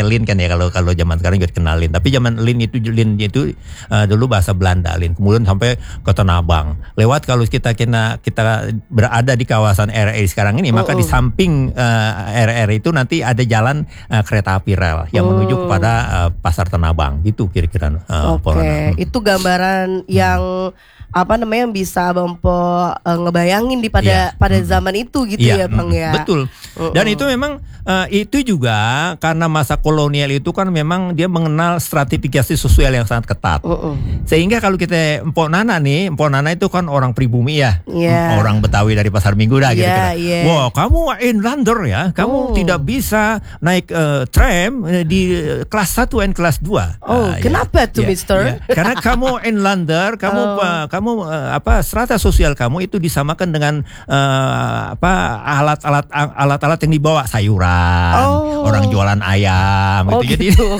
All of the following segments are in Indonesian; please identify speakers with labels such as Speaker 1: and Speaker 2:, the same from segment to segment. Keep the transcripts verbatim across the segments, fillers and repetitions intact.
Speaker 1: pakai Lin kan ya, kalau kalau zaman sekarang juga dikenal Lin. Tapi zaman Lin itu Lin itu uh, dulu bahasa Belanda Lin. Kemudian sampai ke Tanah Abang. Lewat kalau kita kena kita berada di kawasan R R I sekarang ini, maka
Speaker 2: Oh, oh.
Speaker 1: di samping uh, R R I itu nanti ada jalan uh, kereta api rel yang
Speaker 2: Oh.
Speaker 1: menuju kepada uh, Pasar Tanah Abang. Gitu kira-kira uh,
Speaker 2: Oke, okay. Itu gambaran yang apa namanya yang bisa Bang Po uh, ngebayangin di pada
Speaker 1: Iya.
Speaker 2: pada zaman itu gitu
Speaker 1: Iya,
Speaker 2: ya Bang
Speaker 1: mm,
Speaker 2: ya.
Speaker 1: betul. Dan itu memang uh, itu juga karena masa kolonial itu kan memang dia mengenal stratifikasi sosial yang sangat ketat.
Speaker 2: Uh-uh.
Speaker 1: Sehingga kalau kita Mpok Nana nih, Mpok Nana itu kan orang pribumi ya,
Speaker 2: Yeah.
Speaker 1: orang Betawi dari Pasar Minggu dah gitu.
Speaker 2: Yeah, yeah.
Speaker 1: Wah, kamu inlander ya, kamu
Speaker 2: Oh.
Speaker 1: tidak bisa naik uh, tram uh, di kelas satu dan kelas dua.
Speaker 2: Oh,
Speaker 1: Ah,
Speaker 2: kenapa
Speaker 1: ya.
Speaker 2: tuh,
Speaker 1: Ya,
Speaker 2: Mister?
Speaker 1: ya. Karena kamu inlander, kamu
Speaker 2: Oh.
Speaker 1: uh, kamu uh, apa strata sosial kamu itu disamakan dengan uh, apa alat-alat alat-alat yang dibawa sayuran,
Speaker 2: Oh.
Speaker 1: orang jualan ayam
Speaker 2: Oh,
Speaker 1: gitu.
Speaker 2: gitu.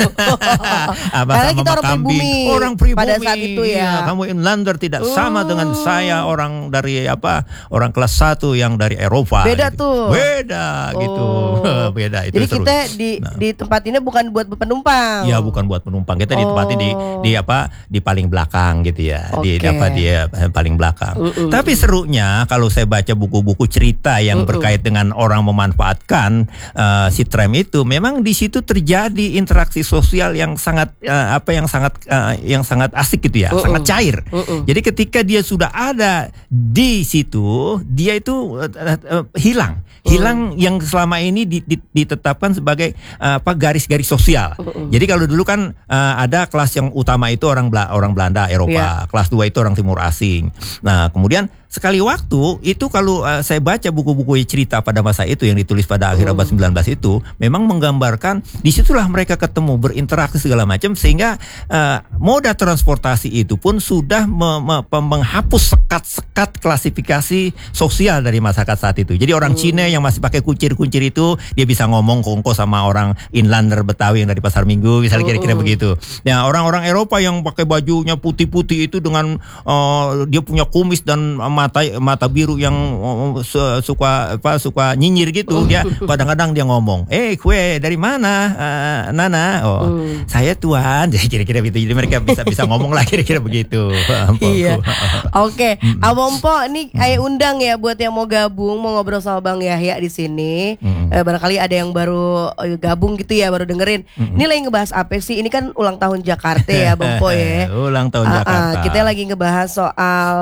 Speaker 1: Apa
Speaker 2: Karena
Speaker 1: sama
Speaker 2: kita orang
Speaker 1: kambing.
Speaker 2: pribumi
Speaker 1: Orang pribumi
Speaker 2: pada saat itu ya.
Speaker 1: Iya, kamu inlander tidak sama
Speaker 2: Oh.
Speaker 1: dengan saya orang dari apa orang kelas satu yang dari Eropa.
Speaker 2: Beda
Speaker 1: gitu.
Speaker 2: tuh.
Speaker 1: Beda gitu.
Speaker 2: Oh.
Speaker 1: Beda itu.
Speaker 2: Jadi
Speaker 1: seru.
Speaker 2: kita di
Speaker 1: Nah.
Speaker 2: di tempat ini bukan buat penumpang.
Speaker 1: Ya bukan buat penumpang, kita ditempati di
Speaker 2: Oh.
Speaker 1: di apa di paling belakang gitu ya, di
Speaker 2: Oke.
Speaker 1: apa dia paling belakang.
Speaker 2: Mm-mm.
Speaker 1: Tapi serunya kalau saya baca buku-buku cerita yang
Speaker 2: Mm-mm.
Speaker 1: berkait dengan orang memanfaatkan uh, si tram itu, memang di situ terjadi interaksi sosial yang sangat uh, apa yang sangat uh, yang sangat asik gitu ya,
Speaker 2: Mm-mm.
Speaker 1: sangat cair.
Speaker 2: Mm-mm.
Speaker 1: Jadi ketika dia sudah ada di situ, dia itu uh, uh, uh, hilang, hilang yang selama ini di- di- ditetapkan sebagai uh, apa garis-garis sosial.
Speaker 2: Mm-mm.
Speaker 1: Jadi kalau dulu kan uh, ada kelas yang utama itu orang Bela- orang Belanda Eropa,
Speaker 2: Iya.
Speaker 1: kelas dua itu orang Timur Asing. Nah, kemudian sekali waktu itu kalau uh, saya baca buku-buku cerita pada masa itu yang ditulis pada akhir abad sembilan belas itu memang menggambarkan disitulah mereka ketemu berinteraksi segala macam sehingga uh, moda transportasi itu pun sudah me- me- pe- menghapus sekat-sekat klasifikasi sosial dari masyarakat saat itu. Jadi orang Cina yang masih pakai kuncir-kuncir itu dia bisa ngomong kongko sama orang inlander Betawi yang dari Pasar Minggu misalnya kira-kira begitu. Nah, orang-orang Eropa yang pakai bajunya putih-putih itu dengan uh, dia punya kumis dan mata mata biru yang uh, su- suka apa suka nyinyir gitu, dia kadang-kadang dia ngomong, "Eh, kue dari mana, uh, Nana?" Oh,
Speaker 2: Hmm.
Speaker 1: "Saya tuan." Jadi kira-kira begitu. Jadi mereka bisa bisa ngomong lah kira-kira begitu.
Speaker 2: Iya. Oke, Abang Po, ini saya undang ya buat yang mau gabung, mau ngobrol sama Bang Yahya di sini.
Speaker 1: Mm-mm.
Speaker 2: Eh, barangkali ada yang baru eh, gabung gitu ya, baru dengerin. Ini lagi ngebahas apa sih? Ini kan ulang tahun Jakarta ya, Bang Po ya.
Speaker 1: Ulang tahun
Speaker 2: Ah, ah,
Speaker 1: Jakarta.
Speaker 2: kita lagi ngebahas soal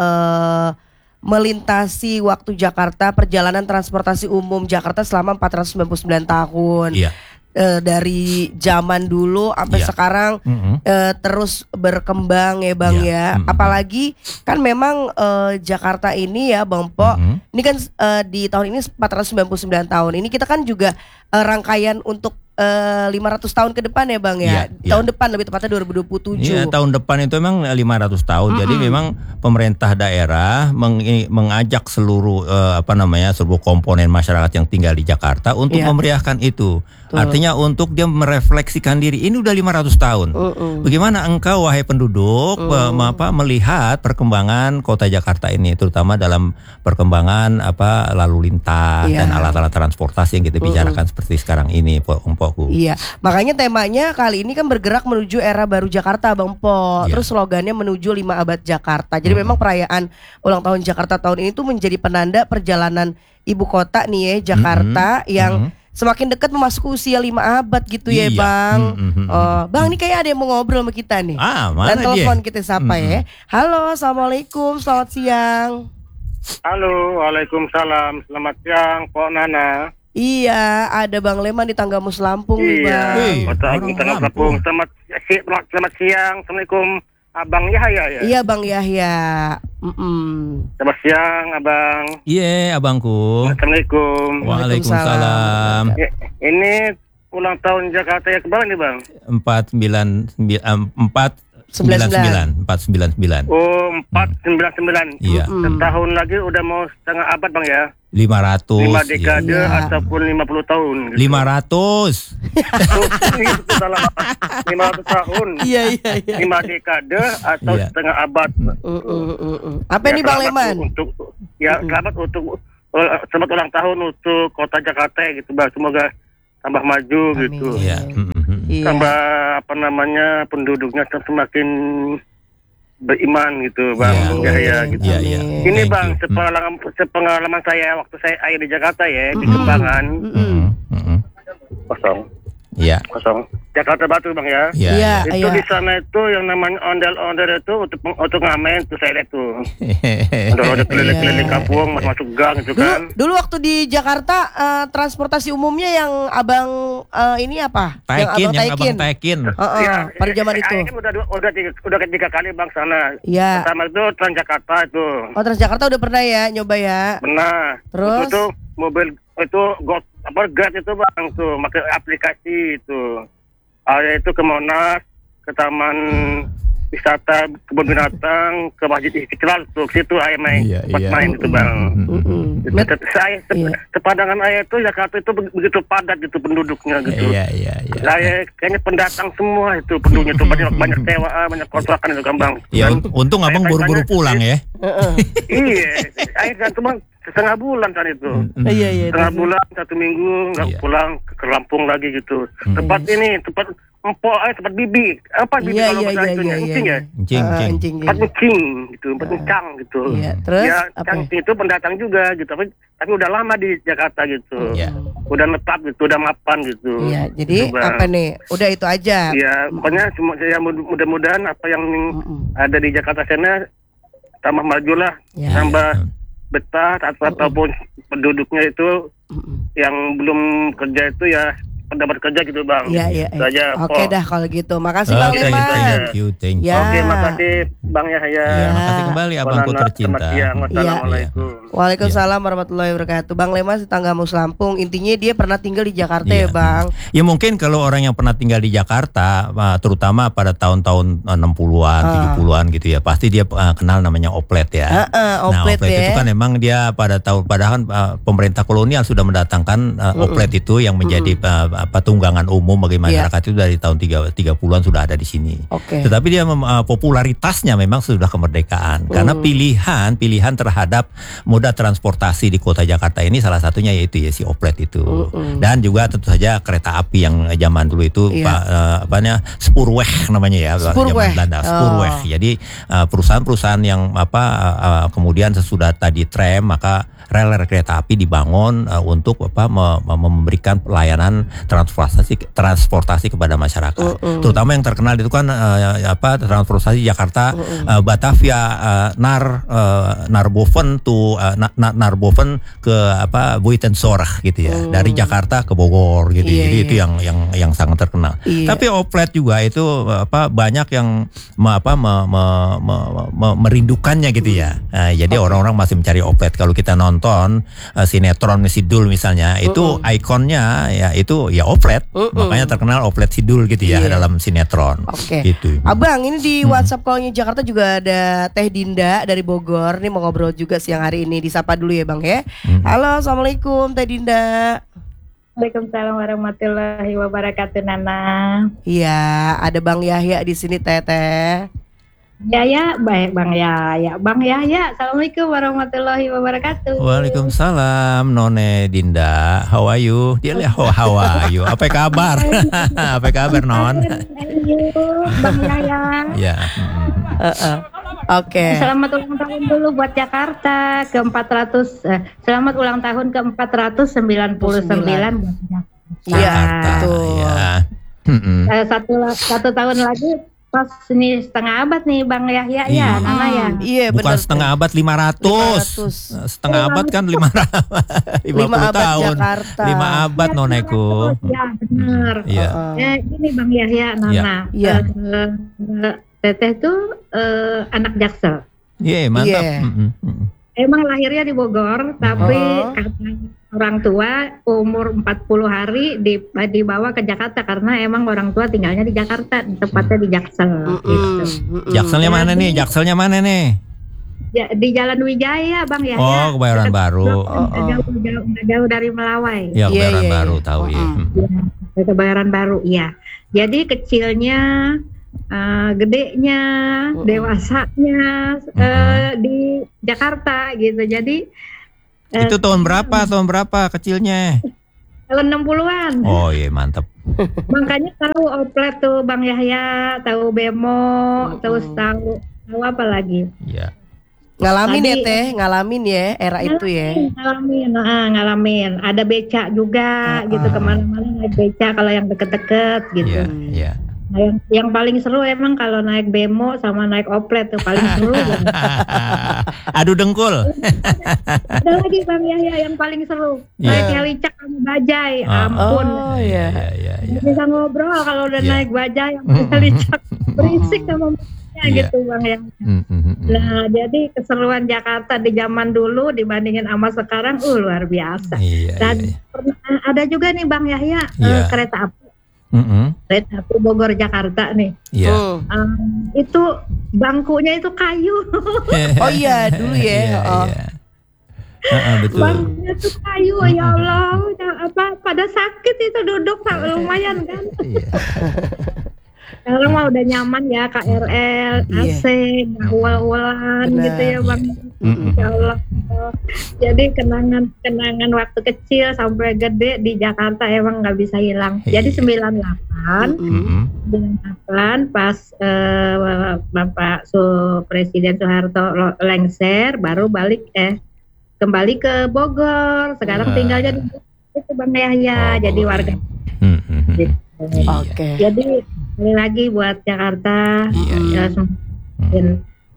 Speaker 2: eh, melintasi waktu Jakarta, perjalanan transportasi umum Jakarta selama empat ratus sembilan puluh sembilan tahun.
Speaker 1: Iya.
Speaker 2: Eh, dari zaman dulu sampai
Speaker 1: Iya.
Speaker 2: sekarang
Speaker 1: Mm-mm.
Speaker 2: eh, terus berkembang ya Bang
Speaker 1: Iya.
Speaker 2: ya.
Speaker 1: Mm-mm.
Speaker 2: Apalagi kan memang eh, Jakarta ini ya Bang Po,
Speaker 1: Mm-mm.
Speaker 2: ini kan eh, di tahun ini empat ratus sembilan puluh sembilan tahun. Ini kita kan juga eh, rangkaian untuk eh, lima ratus tahun ke depan ya Bang ya.
Speaker 1: Iya, iya.
Speaker 2: Tahun depan lebih tepatnya dua ribu dua puluh tujuh.
Speaker 1: Iya, tahun depan itu memang lima ratus tahun. Jadi memang pemerintah daerah meng- mengajak seluruh eh, apa namanya seluruh komponen masyarakat yang tinggal di Jakarta untuk
Speaker 2: Iya.
Speaker 1: memeriahkan itu.
Speaker 2: Betul.
Speaker 1: Artinya untuk dia merefleksikan diri. Ini udah lima ratus tahun.
Speaker 2: Mm-mm.
Speaker 1: Bagaimana engkau wahai penduduk eh, apa melihat perkembangan kota Jakarta ini, terutama dalam perkembangan apa lalu lintas
Speaker 2: Iya.
Speaker 1: dan alat-alat transportasi yang kita bicarakan seperti sekarang ini, Pokku.
Speaker 2: Iya, makanya temanya kali ini kan bergerak menuju era baru Jakarta, Bang Po.
Speaker 1: Iya.
Speaker 2: Terus slogannya menuju lima abad Jakarta. Jadi memang perayaan ulang tahun Jakarta tahun ini tuh menjadi penanda perjalanan ibu kota nih ya, Jakarta yang semakin dekat memasuki usia lima abad gitu ya,
Speaker 1: Iya.
Speaker 2: Bang.
Speaker 1: Mm-mm.
Speaker 2: Oh, Bang, ini kayak ada yang mau ngobrol sama kita nih.
Speaker 1: Ah,
Speaker 2: Dan
Speaker 1: mana dia?
Speaker 2: telepon kita sapa ya. Halo, assalamualaikum, selamat siang.
Speaker 3: Halo, waalaikumsalam. Selamat siang, Pok Nana.
Speaker 2: Iya, ada Bang Leman di Tanggamus Lampung nih, Bang.
Speaker 1: Wih.
Speaker 3: Kota
Speaker 1: orang
Speaker 3: Agung Tanah
Speaker 1: Lampung.
Speaker 3: Lampung. Selamat, si- selamat siang. Assalamualaikum, Abang Yahya ya.
Speaker 2: Iya, Bang Yahya. Mm-mm.
Speaker 3: Selamat siang, Abang.
Speaker 1: Iya, abangku.
Speaker 3: Assalamualaikum.
Speaker 1: Waalaikumsalam.
Speaker 3: Ya, ini ulang tahun Jakarta yang kemarin nih, Bang.
Speaker 1: Empat sembilan sembilan empat
Speaker 2: Sembilan
Speaker 1: sembilan sembilan empat sembilan sembilan
Speaker 3: Oh, empat sembilan sembilan.
Speaker 1: Iya.
Speaker 3: Setahun lagi udah mau setengah abad, Bang ya.
Speaker 1: lima ratus
Speaker 3: Lima dekade
Speaker 2: Iya.
Speaker 3: ataupun lima puluh tahun.
Speaker 1: lima ratus
Speaker 3: Oh, itu salah. lima ratus tahun.
Speaker 2: Iya, iya, iya.
Speaker 3: Lima dekade atau
Speaker 1: Iya.
Speaker 3: setengah abad.
Speaker 2: Mm, mm, mm, mm. Apa
Speaker 3: Ya,
Speaker 2: nih Bang
Speaker 3: selamat
Speaker 2: Leman?
Speaker 3: Untuk ya selamat untuk uh, selamat ulang tahun untuk kota Jakarta gitu, Bang. Semoga tambah maju
Speaker 2: Amin.
Speaker 3: gitu.
Speaker 1: Iya. Mm-mm.
Speaker 2: Iya.
Speaker 3: tambah apa namanya penduduknya semakin beriman gitu bang
Speaker 1: Iya,
Speaker 3: ya,
Speaker 2: iya,
Speaker 3: ya gitu.
Speaker 1: Iya, iya.
Speaker 3: Ini
Speaker 1: Thank
Speaker 3: bang
Speaker 1: you.
Speaker 3: sepengalaman sepengalaman saya waktu saya ayah di Jakarta ya di
Speaker 2: Mm-mm.
Speaker 3: Kembangan
Speaker 1: Mm-mm. Mm-mm.
Speaker 3: kosong
Speaker 1: Iya.
Speaker 3: kosong Jakarta Batu bang ya.
Speaker 1: Iya.
Speaker 2: Iya.
Speaker 3: Itu di sana itu yang namanya ondel-ondel itu untuk untuk ngamen tuh saya lihat tuh. Ondel-ondel keliling-keliling
Speaker 2: Iya.
Speaker 3: kampung masuk gang gitu
Speaker 2: Dulu,
Speaker 3: kan.
Speaker 2: dulu waktu di Jakarta eh, transportasi umumnya yang abang eh, ini apa?
Speaker 1: Taikin, yang abang
Speaker 2: taikin.
Speaker 1: taikin.
Speaker 2: Heeh,
Speaker 3: Ya,
Speaker 2: pada zaman
Speaker 3: saya
Speaker 2: itu.
Speaker 3: kan udah dua- udah tiga, udah ketiga kali bang sana.
Speaker 2: Iya.
Speaker 3: Pertama itu Transjakarta itu.
Speaker 2: Oh, Transjakarta udah pernah ya nyoba ya?
Speaker 3: Benar.
Speaker 2: Terus?
Speaker 3: Itu tuh mobil itu got apa gas itu bang tuh pakai aplikasi itu. Ada itu ke Monas, ke Taman Wisata Kebun Binatang, ke Masjid Istiqlal tuh ke situ ayah main,
Speaker 1: Iya,
Speaker 3: tempat
Speaker 1: iya.
Speaker 3: main itu bang.
Speaker 2: Mm-mm.
Speaker 3: Itu, itu, saya se-
Speaker 2: Iya.
Speaker 3: sepadangan ayah itu Jakarta itu be- begitu padat gitu penduduknya gitu.
Speaker 1: Iya, iya, iya.
Speaker 3: Saya kayaknya pendatang semua itu penduduknya itu banyak banyak sewaan, banyak kontrakan itu kan bang.
Speaker 1: Ya,
Speaker 3: Dan-
Speaker 1: unt- untung abang
Speaker 3: Saya
Speaker 1: buru-buru
Speaker 3: tanya-
Speaker 1: pulang ya.
Speaker 2: Heeh.
Speaker 3: Iya, saya kan cuma setengah bulan kan itu.
Speaker 1: Mm-mm.
Speaker 2: Iya, iya.
Speaker 3: Setengah
Speaker 2: terus.
Speaker 3: bulan, satu minggu nggak
Speaker 1: Iya.
Speaker 3: pulang ke, ke Lampung lagi gitu.
Speaker 1: Hmm.
Speaker 3: Tempat ini, tempat empok, eh, tempat bibi. Apa bibi
Speaker 2: Iya,
Speaker 3: kalau
Speaker 2: iya,
Speaker 3: bahasa
Speaker 2: iya,
Speaker 3: itu
Speaker 2: iya,
Speaker 3: Encing
Speaker 2: iya.
Speaker 3: ya?
Speaker 1: Encing,
Speaker 2: Ah,
Speaker 1: encing.
Speaker 2: encing,
Speaker 3: Tempat
Speaker 2: iya.
Speaker 3: encing gitu, tempat encang gitu.
Speaker 2: Iya, terus
Speaker 3: Ya,
Speaker 2: apa?
Speaker 3: encing itu pendatang juga gitu. Tapi tapi udah lama di Jakarta gitu.
Speaker 1: Iya.
Speaker 3: Udah netap gitu, udah mapan gitu.
Speaker 2: Iya, jadi
Speaker 3: Gitu, Bang.
Speaker 2: apa nih? Udah itu aja.
Speaker 3: Ya, pokoknya semua ya mud- mudah-mudahan apa yang
Speaker 2: Mm-mm.
Speaker 3: ada di Jakarta sana tambah maju lah,
Speaker 2: Ya.
Speaker 3: tambah betah atau ataupun penduduknya itu
Speaker 2: Mm-mm.
Speaker 3: yang belum kerja itu ya pendapat kerja gitu bang.
Speaker 2: Iya, iya.
Speaker 3: Itu aja.
Speaker 2: Oke
Speaker 3: Pok.
Speaker 2: dah kalau gitu. Makasih
Speaker 1: Oke,
Speaker 2: Bang
Speaker 3: Oke,
Speaker 2: Leman.
Speaker 3: gitu aja.
Speaker 1: thank you, thank you.
Speaker 2: Ya.
Speaker 3: Oke, makasih bang Yahya.
Speaker 2: Ya.
Speaker 1: Makasih kembali abangku
Speaker 3: Selamat-
Speaker 1: tercinta.
Speaker 3: selamat siang. Wassalamualaikum.
Speaker 2: Waalaikumsalam warahmatullahi wabarakatuh. Bang Leman tetangga Mus Lampung. Intinya dia pernah tinggal di Jakarta
Speaker 1: Iya.
Speaker 2: ya Bang.
Speaker 1: Ya mungkin kalau orang yang pernah tinggal di Jakarta, uh, terutama pada tahun-tahun uh, enam puluhan,
Speaker 2: Ah.
Speaker 1: tujuh puluhan gitu ya, pasti dia uh, kenal namanya oplet ya.
Speaker 2: Heeh,
Speaker 1: Nah,
Speaker 2: oplet
Speaker 1: oplet
Speaker 2: ya.
Speaker 1: itu kan emang dia pada tahun padahal uh, pemerintah kolonial sudah mendatangkan uh, oplet itu yang menjadi uh, apa tunggangan umum bagi
Speaker 2: Iya.
Speaker 1: masyarakat itu dari tahun tiga puluhan sudah ada di sini.
Speaker 2: Oke.
Speaker 1: Tetapi dia mem- uh, popularitasnya memang sudah kemerdekaan karena pilihan pilihan terhadap moda transportasi di kota Jakarta ini salah satunya yaitu ya si oplet itu.
Speaker 2: Mm-mm.
Speaker 1: Dan juga tentu saja kereta api yang zaman dulu itu
Speaker 2: Iya.
Speaker 1: Pak uh, apanya Spoorweg namanya ya
Speaker 2: Spoorweg.
Speaker 1: zaman Belanda
Speaker 2: Oh.
Speaker 1: Spoorweg. Jadi uh, perusahaan-perusahaan yang apa uh, uh, kemudian sesudah tadi tram maka rel-rel kereta api dibangun uh, untuk apa me- me- memberikan pelayanan transportasi transportasi kepada masyarakat.
Speaker 2: Mm-mm.
Speaker 1: Terutama yang terkenal itu kan uh, apa transportasi Jakarta uh, Batavia uh, Nar uh, Narboven to uh, Na- Na- Narboven ke apa Buitenzorg gitu ya. Dari Jakarta ke Bogor gitu.
Speaker 2: Iya,
Speaker 1: Jadi
Speaker 2: iya.
Speaker 1: itu yang yang yang sangat terkenal.
Speaker 2: Iya.
Speaker 1: Tapi oplet juga itu apa banyak yang me, apa me, me, me, me- merindukannya gitu ya. Nah, jadi orang-orang masih mencari oplet. Kalau kita nonton uh, sinetron Sidul misalnya, itu ikonnya ya itu ya oplet.
Speaker 2: Mm-mm.
Speaker 1: Makanya terkenal oplet Sidul gitu ya
Speaker 2: Iya.
Speaker 1: dalam sinetron.
Speaker 2: Oke.
Speaker 1: Gitu.
Speaker 2: Abang, ini di WhatsApp call-nya Jakarta juga ada Teh Dinda dari Bogor. Nih mau ngobrol juga siang hari ini. Disapa dulu ya Bang ya. Halo, Assalamualaikum Teh Dinda.
Speaker 4: Waalaikumsalam warahmatullahi wabarakatuh, Nana.
Speaker 2: Iya, ada Bang Yahya di sini Teteh.
Speaker 4: Ya ya, baik Bang Yahya. Bang Yahya, Assalamualaikum warahmatullahi wabarakatuh.
Speaker 1: Waalaikumsalam None Dinda. How are you? Dia lihat how, how are you? Apa kabar? Apa kabar Non?
Speaker 4: Ayo, Bang Yahya.
Speaker 1: Ya. mm.
Speaker 2: Heeh. Oke.
Speaker 4: Selamat ulang tahun dulu buat Jakarta ke empat ratus. Eh, selamat ulang tahun ke empat ratus sembilan puluh sembilan buat Jakarta.
Speaker 2: Iya,
Speaker 1: Jakarta,
Speaker 2: betul.
Speaker 1: ya. Mm-mm.
Speaker 4: Eh, satu satu tahun lagi pas ini setengah abad nih Bang Yahya
Speaker 1: Iya.
Speaker 4: ya, Nana ya.
Speaker 2: Iya,
Speaker 1: Bukan
Speaker 2: benar.
Speaker 1: setengah abad lima ratus.
Speaker 2: lima ratus.
Speaker 1: Setengah abad kan lima ratus.
Speaker 2: Lima abad
Speaker 1: tahun.
Speaker 2: Jakarta.
Speaker 1: lima abad Noneku.
Speaker 4: Ya benar.
Speaker 1: Iya.
Speaker 2: Heeh.
Speaker 4: Eh, ini Bang Yahya, Nana.
Speaker 2: Iya.
Speaker 4: Eh, eh, Teteh tuh eh, anak Jaksel.
Speaker 1: Iya, mantap.
Speaker 2: Iya.
Speaker 1: Mm-mm, mm-mm.
Speaker 4: Emang lahirnya di Bogor, tapi
Speaker 2: Oh.
Speaker 4: kata orang tua umur empat puluh hari di, dibawa ke Jakarta karena emang orang tua tinggalnya di Jakarta, tepatnya di Jaksel.
Speaker 2: Mm-mm.
Speaker 4: Gitu.
Speaker 2: Mm-mm.
Speaker 1: Jakselnya mana nih? Jakselnya mana nih?
Speaker 4: Ya, di Jalan Wijaya, Bang Yahya.
Speaker 1: Oh, Kebayoran Baru.
Speaker 2: Oh, oh.
Speaker 4: Nggak jauh, jauh, nggak jauh dari Melawai.
Speaker 1: Ya,
Speaker 2: Iya,
Speaker 1: Kebayoran
Speaker 2: iya,
Speaker 1: Baru
Speaker 2: iya.
Speaker 1: tahu ya.
Speaker 2: Mm-mm.
Speaker 1: Mm.
Speaker 4: Ya, Kebayoran Baru, iya. Jadi kecilnya, eh, gedenya,
Speaker 2: Mm-mm.
Speaker 4: dewasanya eh, di Jakarta gitu. Jadi eh,
Speaker 1: Itu tahun berapa? Tahun berapa kecilnya?
Speaker 4: tahun enam puluhan.
Speaker 1: Oh iya, mantap.
Speaker 4: Makanya tahu oplet tuh Bang Yahya, tahu bemo, terus tahu tahu apa lagi?
Speaker 1: Iya.
Speaker 2: Ngalamin
Speaker 4: Tadi-
Speaker 2: ya teh, ngalamin ya era itu ya.
Speaker 4: Ngalamin, ah, ngalamin. Ada beca juga
Speaker 2: Ah,
Speaker 4: gitu,
Speaker 2: ah.
Speaker 4: kemana-mana naik beca kalau yang deket-deket gitu.
Speaker 1: Iya, iya.
Speaker 4: Nah, yang, yang paling seru emang kalau naik bemo sama naik oplet tuh paling seru. Bang.
Speaker 1: Adu dengkul.
Speaker 4: Ada lagi Bang Yahya yang paling seru,
Speaker 1: Iya.
Speaker 4: naik helicak sama bajai,
Speaker 1: Ah.
Speaker 4: ampun.
Speaker 2: Oh iya.
Speaker 1: Iya, iya, iya.
Speaker 4: Nggak bisa ngobrol kalau udah
Speaker 1: Iya.
Speaker 4: naik bajai sama helicak, berisik sama musiknya
Speaker 1: Iya.
Speaker 4: gitu Bang Yahya.
Speaker 1: Mm, mm, mm.
Speaker 4: Nah, jadi keseruan Jakarta di zaman dulu dibandingin sama sekarang, uh luar biasa.
Speaker 1: Iya,
Speaker 4: Dan
Speaker 1: iya.
Speaker 4: pernah ada juga nih Bang Yahya,
Speaker 1: Iya.
Speaker 4: eh, kereta api,
Speaker 1: Mm, mm.
Speaker 4: kereta api Bogor Jakarta nih.
Speaker 1: Iya.
Speaker 2: Hmm.
Speaker 4: Um, itu bangkunya itu kayu,
Speaker 2: Oh iya, dulu ya.
Speaker 1: Iya,
Speaker 2: Oh.
Speaker 1: iya. Heeh, betul.
Speaker 4: bangkunya itu kayu, ya Allah, udah apa pada sakit itu duduk lumayan kan.
Speaker 1: Iya.
Speaker 4: Sekarang mah udah nyaman ya, K R L, A C, nggak ual-ualan
Speaker 2: Benar.
Speaker 4: gitu ya Bang.
Speaker 1: Mm-mm.
Speaker 4: Ya Allah. Jadi kenangan-kenangan waktu kecil sampai gede di Jakarta emang nggak bisa hilang. Jadi
Speaker 1: Iya.
Speaker 4: sembilan puluh delapan,
Speaker 1: Mm-mm.
Speaker 4: sembilan puluh delapan pas eh, Bapak Su Presiden Soeharto lo- lengser, baru balik eh kembali ke Bogor. Sekarang
Speaker 1: Ah.
Speaker 4: tinggalnya di Bogor itu Bang Yahya.
Speaker 1: Oh,
Speaker 4: Jadi
Speaker 1: Bogor,
Speaker 4: warga.
Speaker 1: iya. Mm, mm, mm.
Speaker 4: Gitu.
Speaker 1: Iya.
Speaker 2: Oke.
Speaker 4: Jadi sekali lagi buat Jakarta
Speaker 1: Iya,
Speaker 4: ya,
Speaker 1: iya.
Speaker 4: semakin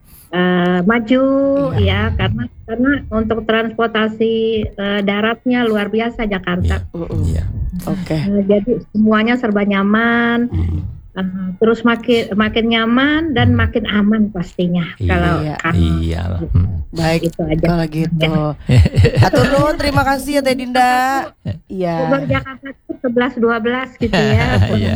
Speaker 4: eh, maju ya karena karena untuk transportasi eh, daratnya luar biasa Jakarta.
Speaker 2: Mm-mm.
Speaker 1: Iya.
Speaker 2: Oke.
Speaker 4: Eh, jadi semuanya serba nyaman, eh, terus makin makin nyaman dan makin aman pastinya.
Speaker 1: Iya.
Speaker 4: Kalau
Speaker 2: Iya.
Speaker 4: kalau
Speaker 1: Iya lah. Mm.
Speaker 2: Baik.
Speaker 4: itu aja.
Speaker 2: Kalau gitu. Atur nuhun, terima kasih ya Teh Dinda.
Speaker 4: Bogor
Speaker 2: Iya.
Speaker 4: Jakarta itu sebelas dua belas gitu ya.
Speaker 1: Iya.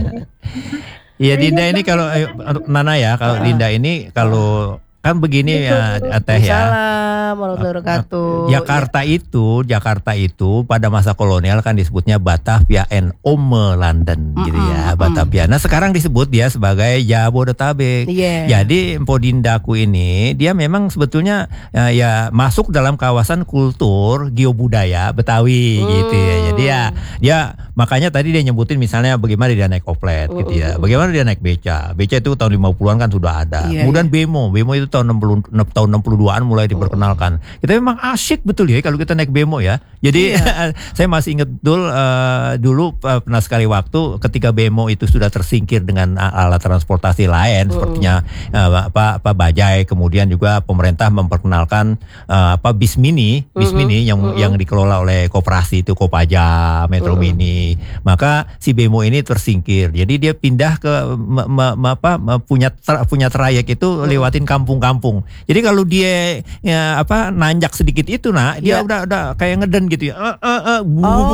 Speaker 1: Iya, Dinda ini kalau eh, Nana ya, kalau Dinda ini kalau kan begini ya Teh ya.
Speaker 2: Salam warahmatullahi wabarakatuh.
Speaker 1: Jakarta itu, Jakarta itu pada masa kolonial kan disebutnya Batavia and Ome London gitu ya, Batavia. Nah sekarang disebut dia sebagai Jabodetabek.
Speaker 2: Iya.
Speaker 1: Jadi Empodindaku ini dia memang sebetulnya ya, ya masuk dalam kawasan kultur geobudaya Betawi gitu ya. Jadi ya dia makanya tadi dia nyebutin misalnya bagaimana dia naik oplet gitu ya. Bagaimana dia naik beca. Beca itu tahun lima puluhan kan sudah ada.
Speaker 2: Iya,
Speaker 1: Kemudian bemo, bemo itu tahun enam puluh tahun enam puluh duaan mulai diperkenalkan. Kita memang asyik betul ya kalau kita naik bemo ya. Jadi saya masih ingat betul uh, dulu uh, pernah sekali waktu ketika bemo itu sudah tersingkir dengan alat transportasi lain sepertinya uh, apa apa bajai, kemudian juga pemerintah memperkenalkan uh, apa bis mini, bis mini yang yang dikelola oleh koperasi itu Kopaja, Metro Mini. Maka si bemo ini tersingkir. Jadi dia pindah ke me, me, me, apa me, punya tra, punya trayek itu lewatin kampung-kampung. Jadi kalau dia ya, apa nanjak sedikit itu nah dia
Speaker 2: Iya.
Speaker 1: udah udah kayak ngeden gitu ya. Eh, eh, eh,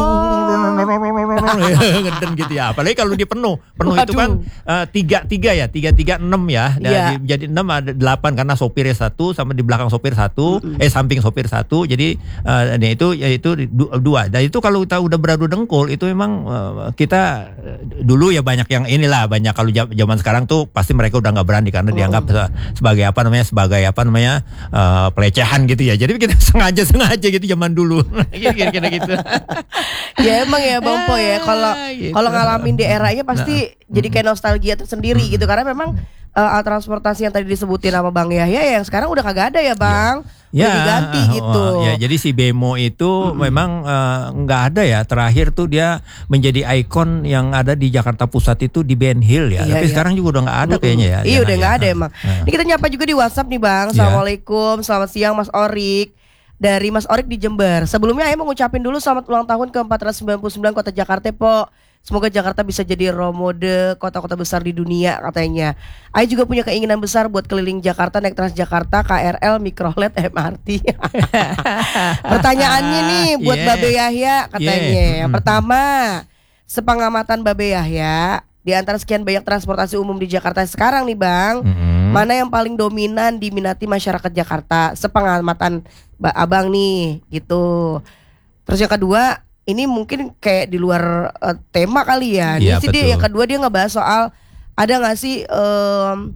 Speaker 1: ngeden gitu ya. Apalagi kalau dia penuh. Penuh itu
Speaker 2: Waduh.
Speaker 1: kan eh, tiga tiga ya, tiga tiga enam ya. Dan
Speaker 2: Iya.
Speaker 1: di- jadi enam ada delapan karena sopirnya satu sama di belakang sopir satu, eh samping sopir satu. Jadi eh, nah itu ya itu du- dua. Dan itu kalau kita udah beradu dengkul itu memang eh, kita eh, dulu ya banyak yang inilah banyak kalau ja- zaman sekarang tuh pasti mereka udah nggak berani karena dianggap se- sebagai apa namanya sebagai apa namanya eh, pelecehan gitu ya. Jadi kita sengaja sengaja gitu zaman dulu. Kira-kira gitu.
Speaker 2: Ya emang ya Bang Po ya kalau
Speaker 1: Gitu.
Speaker 2: kalau ngalamin di eranya pasti jadi kayak nostalgia tersendiri gitu karena memang uh, alat transportasi yang tadi disebutin sama Bang Yahya yang sekarang udah kagak ada ya Bang. Udah diganti
Speaker 1: oh,
Speaker 2: gitu.
Speaker 1: oh, ya jadi si bemo itu memang eh, nggak ada ya. Terakhir tuh dia menjadi ikon yang ada di Jakarta Pusat itu di Ben Hill ya.
Speaker 2: Iya,
Speaker 1: Tapi
Speaker 2: iya.
Speaker 1: sekarang juga udah nggak ada kayaknya ya.
Speaker 2: Iya
Speaker 1: Jangan
Speaker 2: udah
Speaker 1: ya.
Speaker 2: nggak ada
Speaker 1: Nah,
Speaker 2: emang.
Speaker 1: nah.
Speaker 2: Ini kita nyapa juga di WhatsApp nih Bang.
Speaker 1: Iya.
Speaker 2: Assalamualaikum, selamat siang Mas Orik. Dari Mas Orik di Jember. Sebelumnya Ayah mau ngucapin dulu selamat ulang tahun ke empat ratus sembilan puluh sembilan Kota Jakarta Po. Semoga Jakarta bisa jadi role model kota-kota besar di dunia katanya. Ayah juga punya keinginan besar buat keliling Jakarta naik Transjakarta, K R L, Mikrolet, M R T. Pertanyaannya nih buat
Speaker 1: Yeah.
Speaker 2: Babe Yahya katanya.
Speaker 1: Yeah.
Speaker 2: Yang pertama, sepengamatan Babe Yahya di antara sekian banyak transportasi umum di Jakarta sekarang nih Bang,
Speaker 1: Mm-mm.
Speaker 2: mana yang paling dominan diminati masyarakat Jakarta sepengamatan Mbak Abang nih gitu. Terus yang kedua, ini mungkin kayak di luar eh, tema kali ya. Ini
Speaker 1: Iya,
Speaker 2: sih dia
Speaker 1: betul.
Speaker 2: yang kedua dia ngebahas soal ada nggak sih em,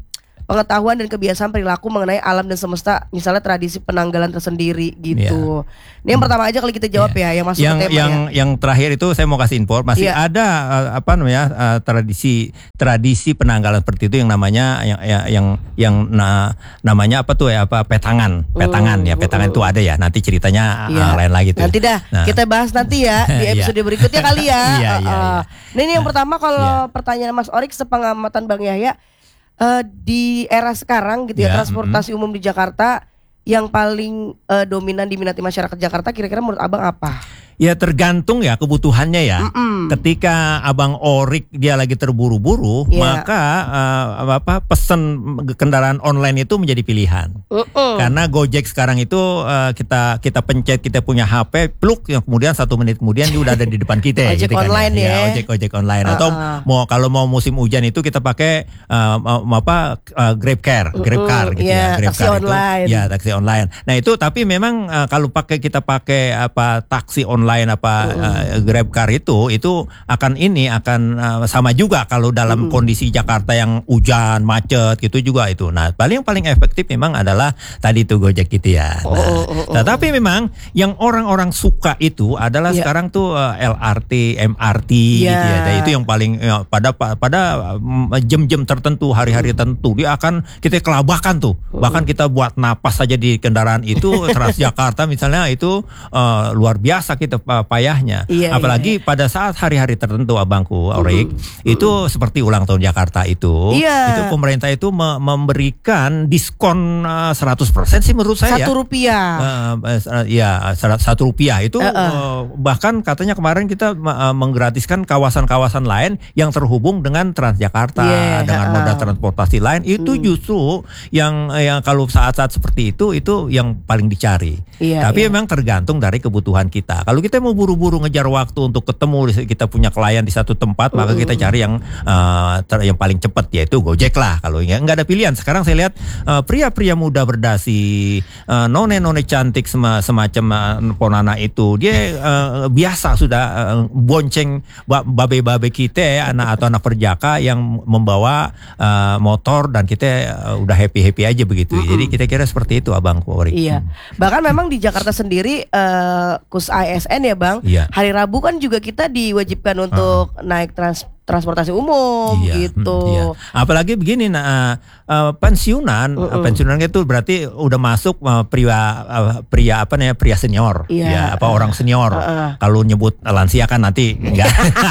Speaker 2: pengetahuan dan kebiasaan perilaku mengenai alam dan semesta, misalnya tradisi penanggalan tersendiri gitu. Yeah. Ini yang pertama aja kali kita jawab yeah. ya, yang masuk
Speaker 1: yang,
Speaker 2: ke tema
Speaker 1: yang,
Speaker 2: ya.
Speaker 1: Yang terakhir itu saya mau kasih info, masih yeah. ada uh, apa namanya uh, tradisi tradisi penanggalan seperti itu yang namanya yang yang yang, yang na, namanya apa tuh ya apa petangan, petangan uh, ya petangan uh, itu ada ya. Nanti ceritanya yeah. uh, lain lagi tuh.
Speaker 2: Nanti dah nah. kita bahas nanti ya di episode berikutnya kali ya.
Speaker 1: Iya, iya,
Speaker 2: uh,
Speaker 1: iya.
Speaker 2: Nah ini yang pertama kalau yeah. pertanyaan Mas Orik sepengamatan Bang Yahya. Uh, di era sekarang gitu ya, ya transportasi mm-hmm. umum di Jakarta yang paling uh, dominan diminati masyarakat Jakarta kira-kira menurut Abang apa?
Speaker 1: Ya tergantung ya kebutuhannya ya. Mm-mm. Ketika Abang Orik dia lagi terburu-buru, yeah. maka uh, apa pesen kendaraan online itu menjadi pilihan. Uh-uh. Karena Gojek sekarang itu uh, kita kita pencet, kita punya H P, pluk, yang kemudian satu menit kemudian dia udah ada di depan kita.
Speaker 2: Ojek
Speaker 1: gitu
Speaker 2: online
Speaker 1: kan, ya.
Speaker 2: ya.
Speaker 1: ya. Ojek ojek online. Uh-uh. Atau mau kalau mau musim hujan itu kita pakai uh, apa uh, Grab Car, uh-uh. Grab Car gitu
Speaker 2: yeah,
Speaker 1: ya. Grab
Speaker 2: taksi
Speaker 1: Car
Speaker 2: online.
Speaker 1: Itu, ya taksi online. Nah itu tapi memang uh, kalau pakai kita pakai apa taksi online lain apa uh, Grab Car itu itu akan ini akan uh, sama juga kalau dalam uh. kondisi Jakarta yang hujan macet gitu juga itu. Nah paling paling efektif memang adalah tadi itu Gojek gitu ya. Nah, oh, oh, oh, tetapi memang yang orang-orang suka itu adalah yeah. sekarang tuh uh, L R T, M R T yeah. gitu ya. Dan itu yang paling ya, pada pada jam-jam tertentu, hari-hari tertentu dia akan kita kelabakan tuh. Uh. Bahkan kita buat napas saja di kendaraan itu Transjakarta misalnya itu uh, luar biasa kita payahnya. Iya, apalagi iya. pada saat hari-hari tertentu Abangku Orik uh, itu uh. seperti ulang tahun Jakarta itu iya. itu pemerintah itu me- memberikan diskon uh, seratus persen sih menurut saya.
Speaker 2: Satu rupiah.
Speaker 1: Uh, uh, ya satu rupiah itu uh, uh. Uh, bahkan katanya kemarin kita uh, menggratiskan kawasan-kawasan lain yang terhubung dengan Transjakarta yeah, dengan uh. moda transportasi lain itu hmm. justru yang yang kalau saat-saat seperti itu itu yang paling dicari. Iya, Tapi iya. memang tergantung dari kebutuhan kita. Kalau kita mau buru-buru ngejar waktu untuk ketemu, kita punya klien di satu tempat, uh. maka kita cari yang uh, ter, yang paling cepat yaitu Gojek lah. Kalau ya nggak ada pilihan. Sekarang saya lihat uh, pria-pria muda berdasi, uh, none-none cantik sema, semacam uh, Ponana itu, dia uh, biasa sudah uh, bonceng babe-babe kita, anak atau anak perjaka yang membawa uh, motor dan kita uh, udah happy-happy aja begitu. Uh-uh. Jadi kita kira seperti itu Abang Orik.
Speaker 2: Iya. Bahkan memang di Jakarta sendiri uh, Kus A S N ya Bang.
Speaker 1: Iya.
Speaker 2: Hari Rabu kan juga kita diwajibkan untuk uh. naik trans transportasi umum iya, gitu. Hmm, iya.
Speaker 1: Apalagi begini nah uh, pensiunan, uh-uh. pensiunan itu berarti udah masuk uh, pria uh, pria apa namanya pria senior, iya. ya apa orang senior. Uh-uh. Kalau nyebut lansia kan nanti enggak.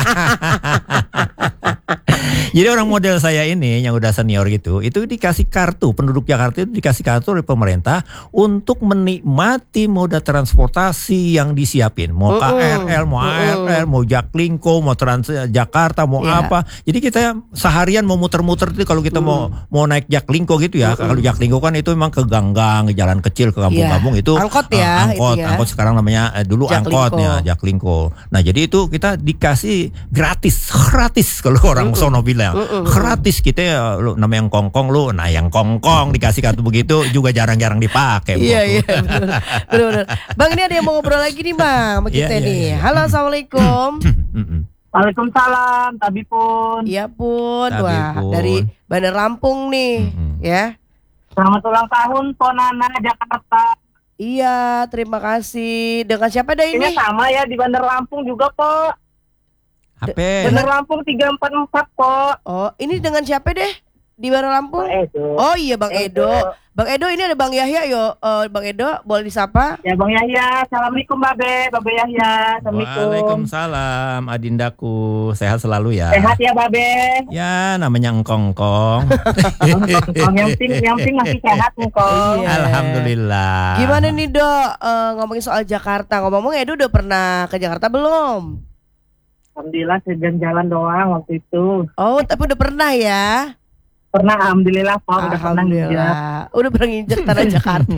Speaker 1: Jadi orang model saya ini yang udah senior gitu, itu dikasih kartu, penduduk Jakarta itu dikasih kartu oleh pemerintah untuk menikmati moda transportasi yang disiapin. Mau K R L, mau A R L, mau Jaklingko, mau Transjakarta, mau yeah. apa. Jadi kita seharian mau muter-muter itu kalau kita mm. mau mau naik Jaklingko gitu ya. Mm. Kalau Jaklingko kan itu memang ke gang-gang, ke jalan kecil, ke kampung-kampung yeah. itu
Speaker 2: angkot ya,
Speaker 1: uh, angkot,
Speaker 2: ya.
Speaker 1: angkot sekarang namanya uh, dulu Jaklingko. Angkotnya Jaklingko. Nah, jadi itu kita dikasih gratis, gratis kalau orang mm-mm. sono bilang. Mm-mm. Gratis kita ya, lu namanya yang kongkong lu, nah yang kongkong dikasih kartu begitu juga jarang-jarang dipakai.
Speaker 2: Iya iya benar. Bang ini ada yang mau ngobrol lagi nih Bang sama kita yeah, nih. Yeah, yeah. Halo assalamualaikum.
Speaker 5: Waalaikumsalam, Tabi Pun.
Speaker 2: Iya Pun, wah dari Bandar Lampung nih, mm-hmm. ya.
Speaker 5: Selamat ulang tahun Ponana Jakarta.
Speaker 2: Iya, terima kasih. Dengan siapa dah ini?
Speaker 5: Ini sama ya di Bandar Lampung juga, Po.
Speaker 1: H P.
Speaker 5: Bandar Lampung tiga empat empat, Po.
Speaker 2: Oh, ini dengan siapa deh? Di Bandar Lampung?
Speaker 5: Bang Edo.
Speaker 2: Oh iya Bang Edo. Edo. Bang Edo ini ada Bang Yahya yo. Uh, Bang Edo boleh disapa?
Speaker 5: Ya Bang Yahya. Assalamualaikum Babe. Babe Yahya. Assalamualaikum.
Speaker 1: Waalaikumsalam Adindaku. Sehat selalu ya.
Speaker 5: Sehat ya Babe.
Speaker 1: Ya namanya engkongkong.
Speaker 5: Engkongkong yang penting yang penting masih sehat engkong.
Speaker 1: Iya. Alhamdulillah.
Speaker 2: Gimana nih Dok uh, ngomongin soal Jakarta. Ngomong-ngomong Edo udah pernah ke Jakarta belum?
Speaker 5: Alhamdulillah jalan-jalan doang waktu itu.
Speaker 2: Oh tapi udah pernah ya?
Speaker 5: Pernah, alhamdulillah Pak, udah pernah
Speaker 2: nginjak. Udah pernah nginjak tanah Jakarta.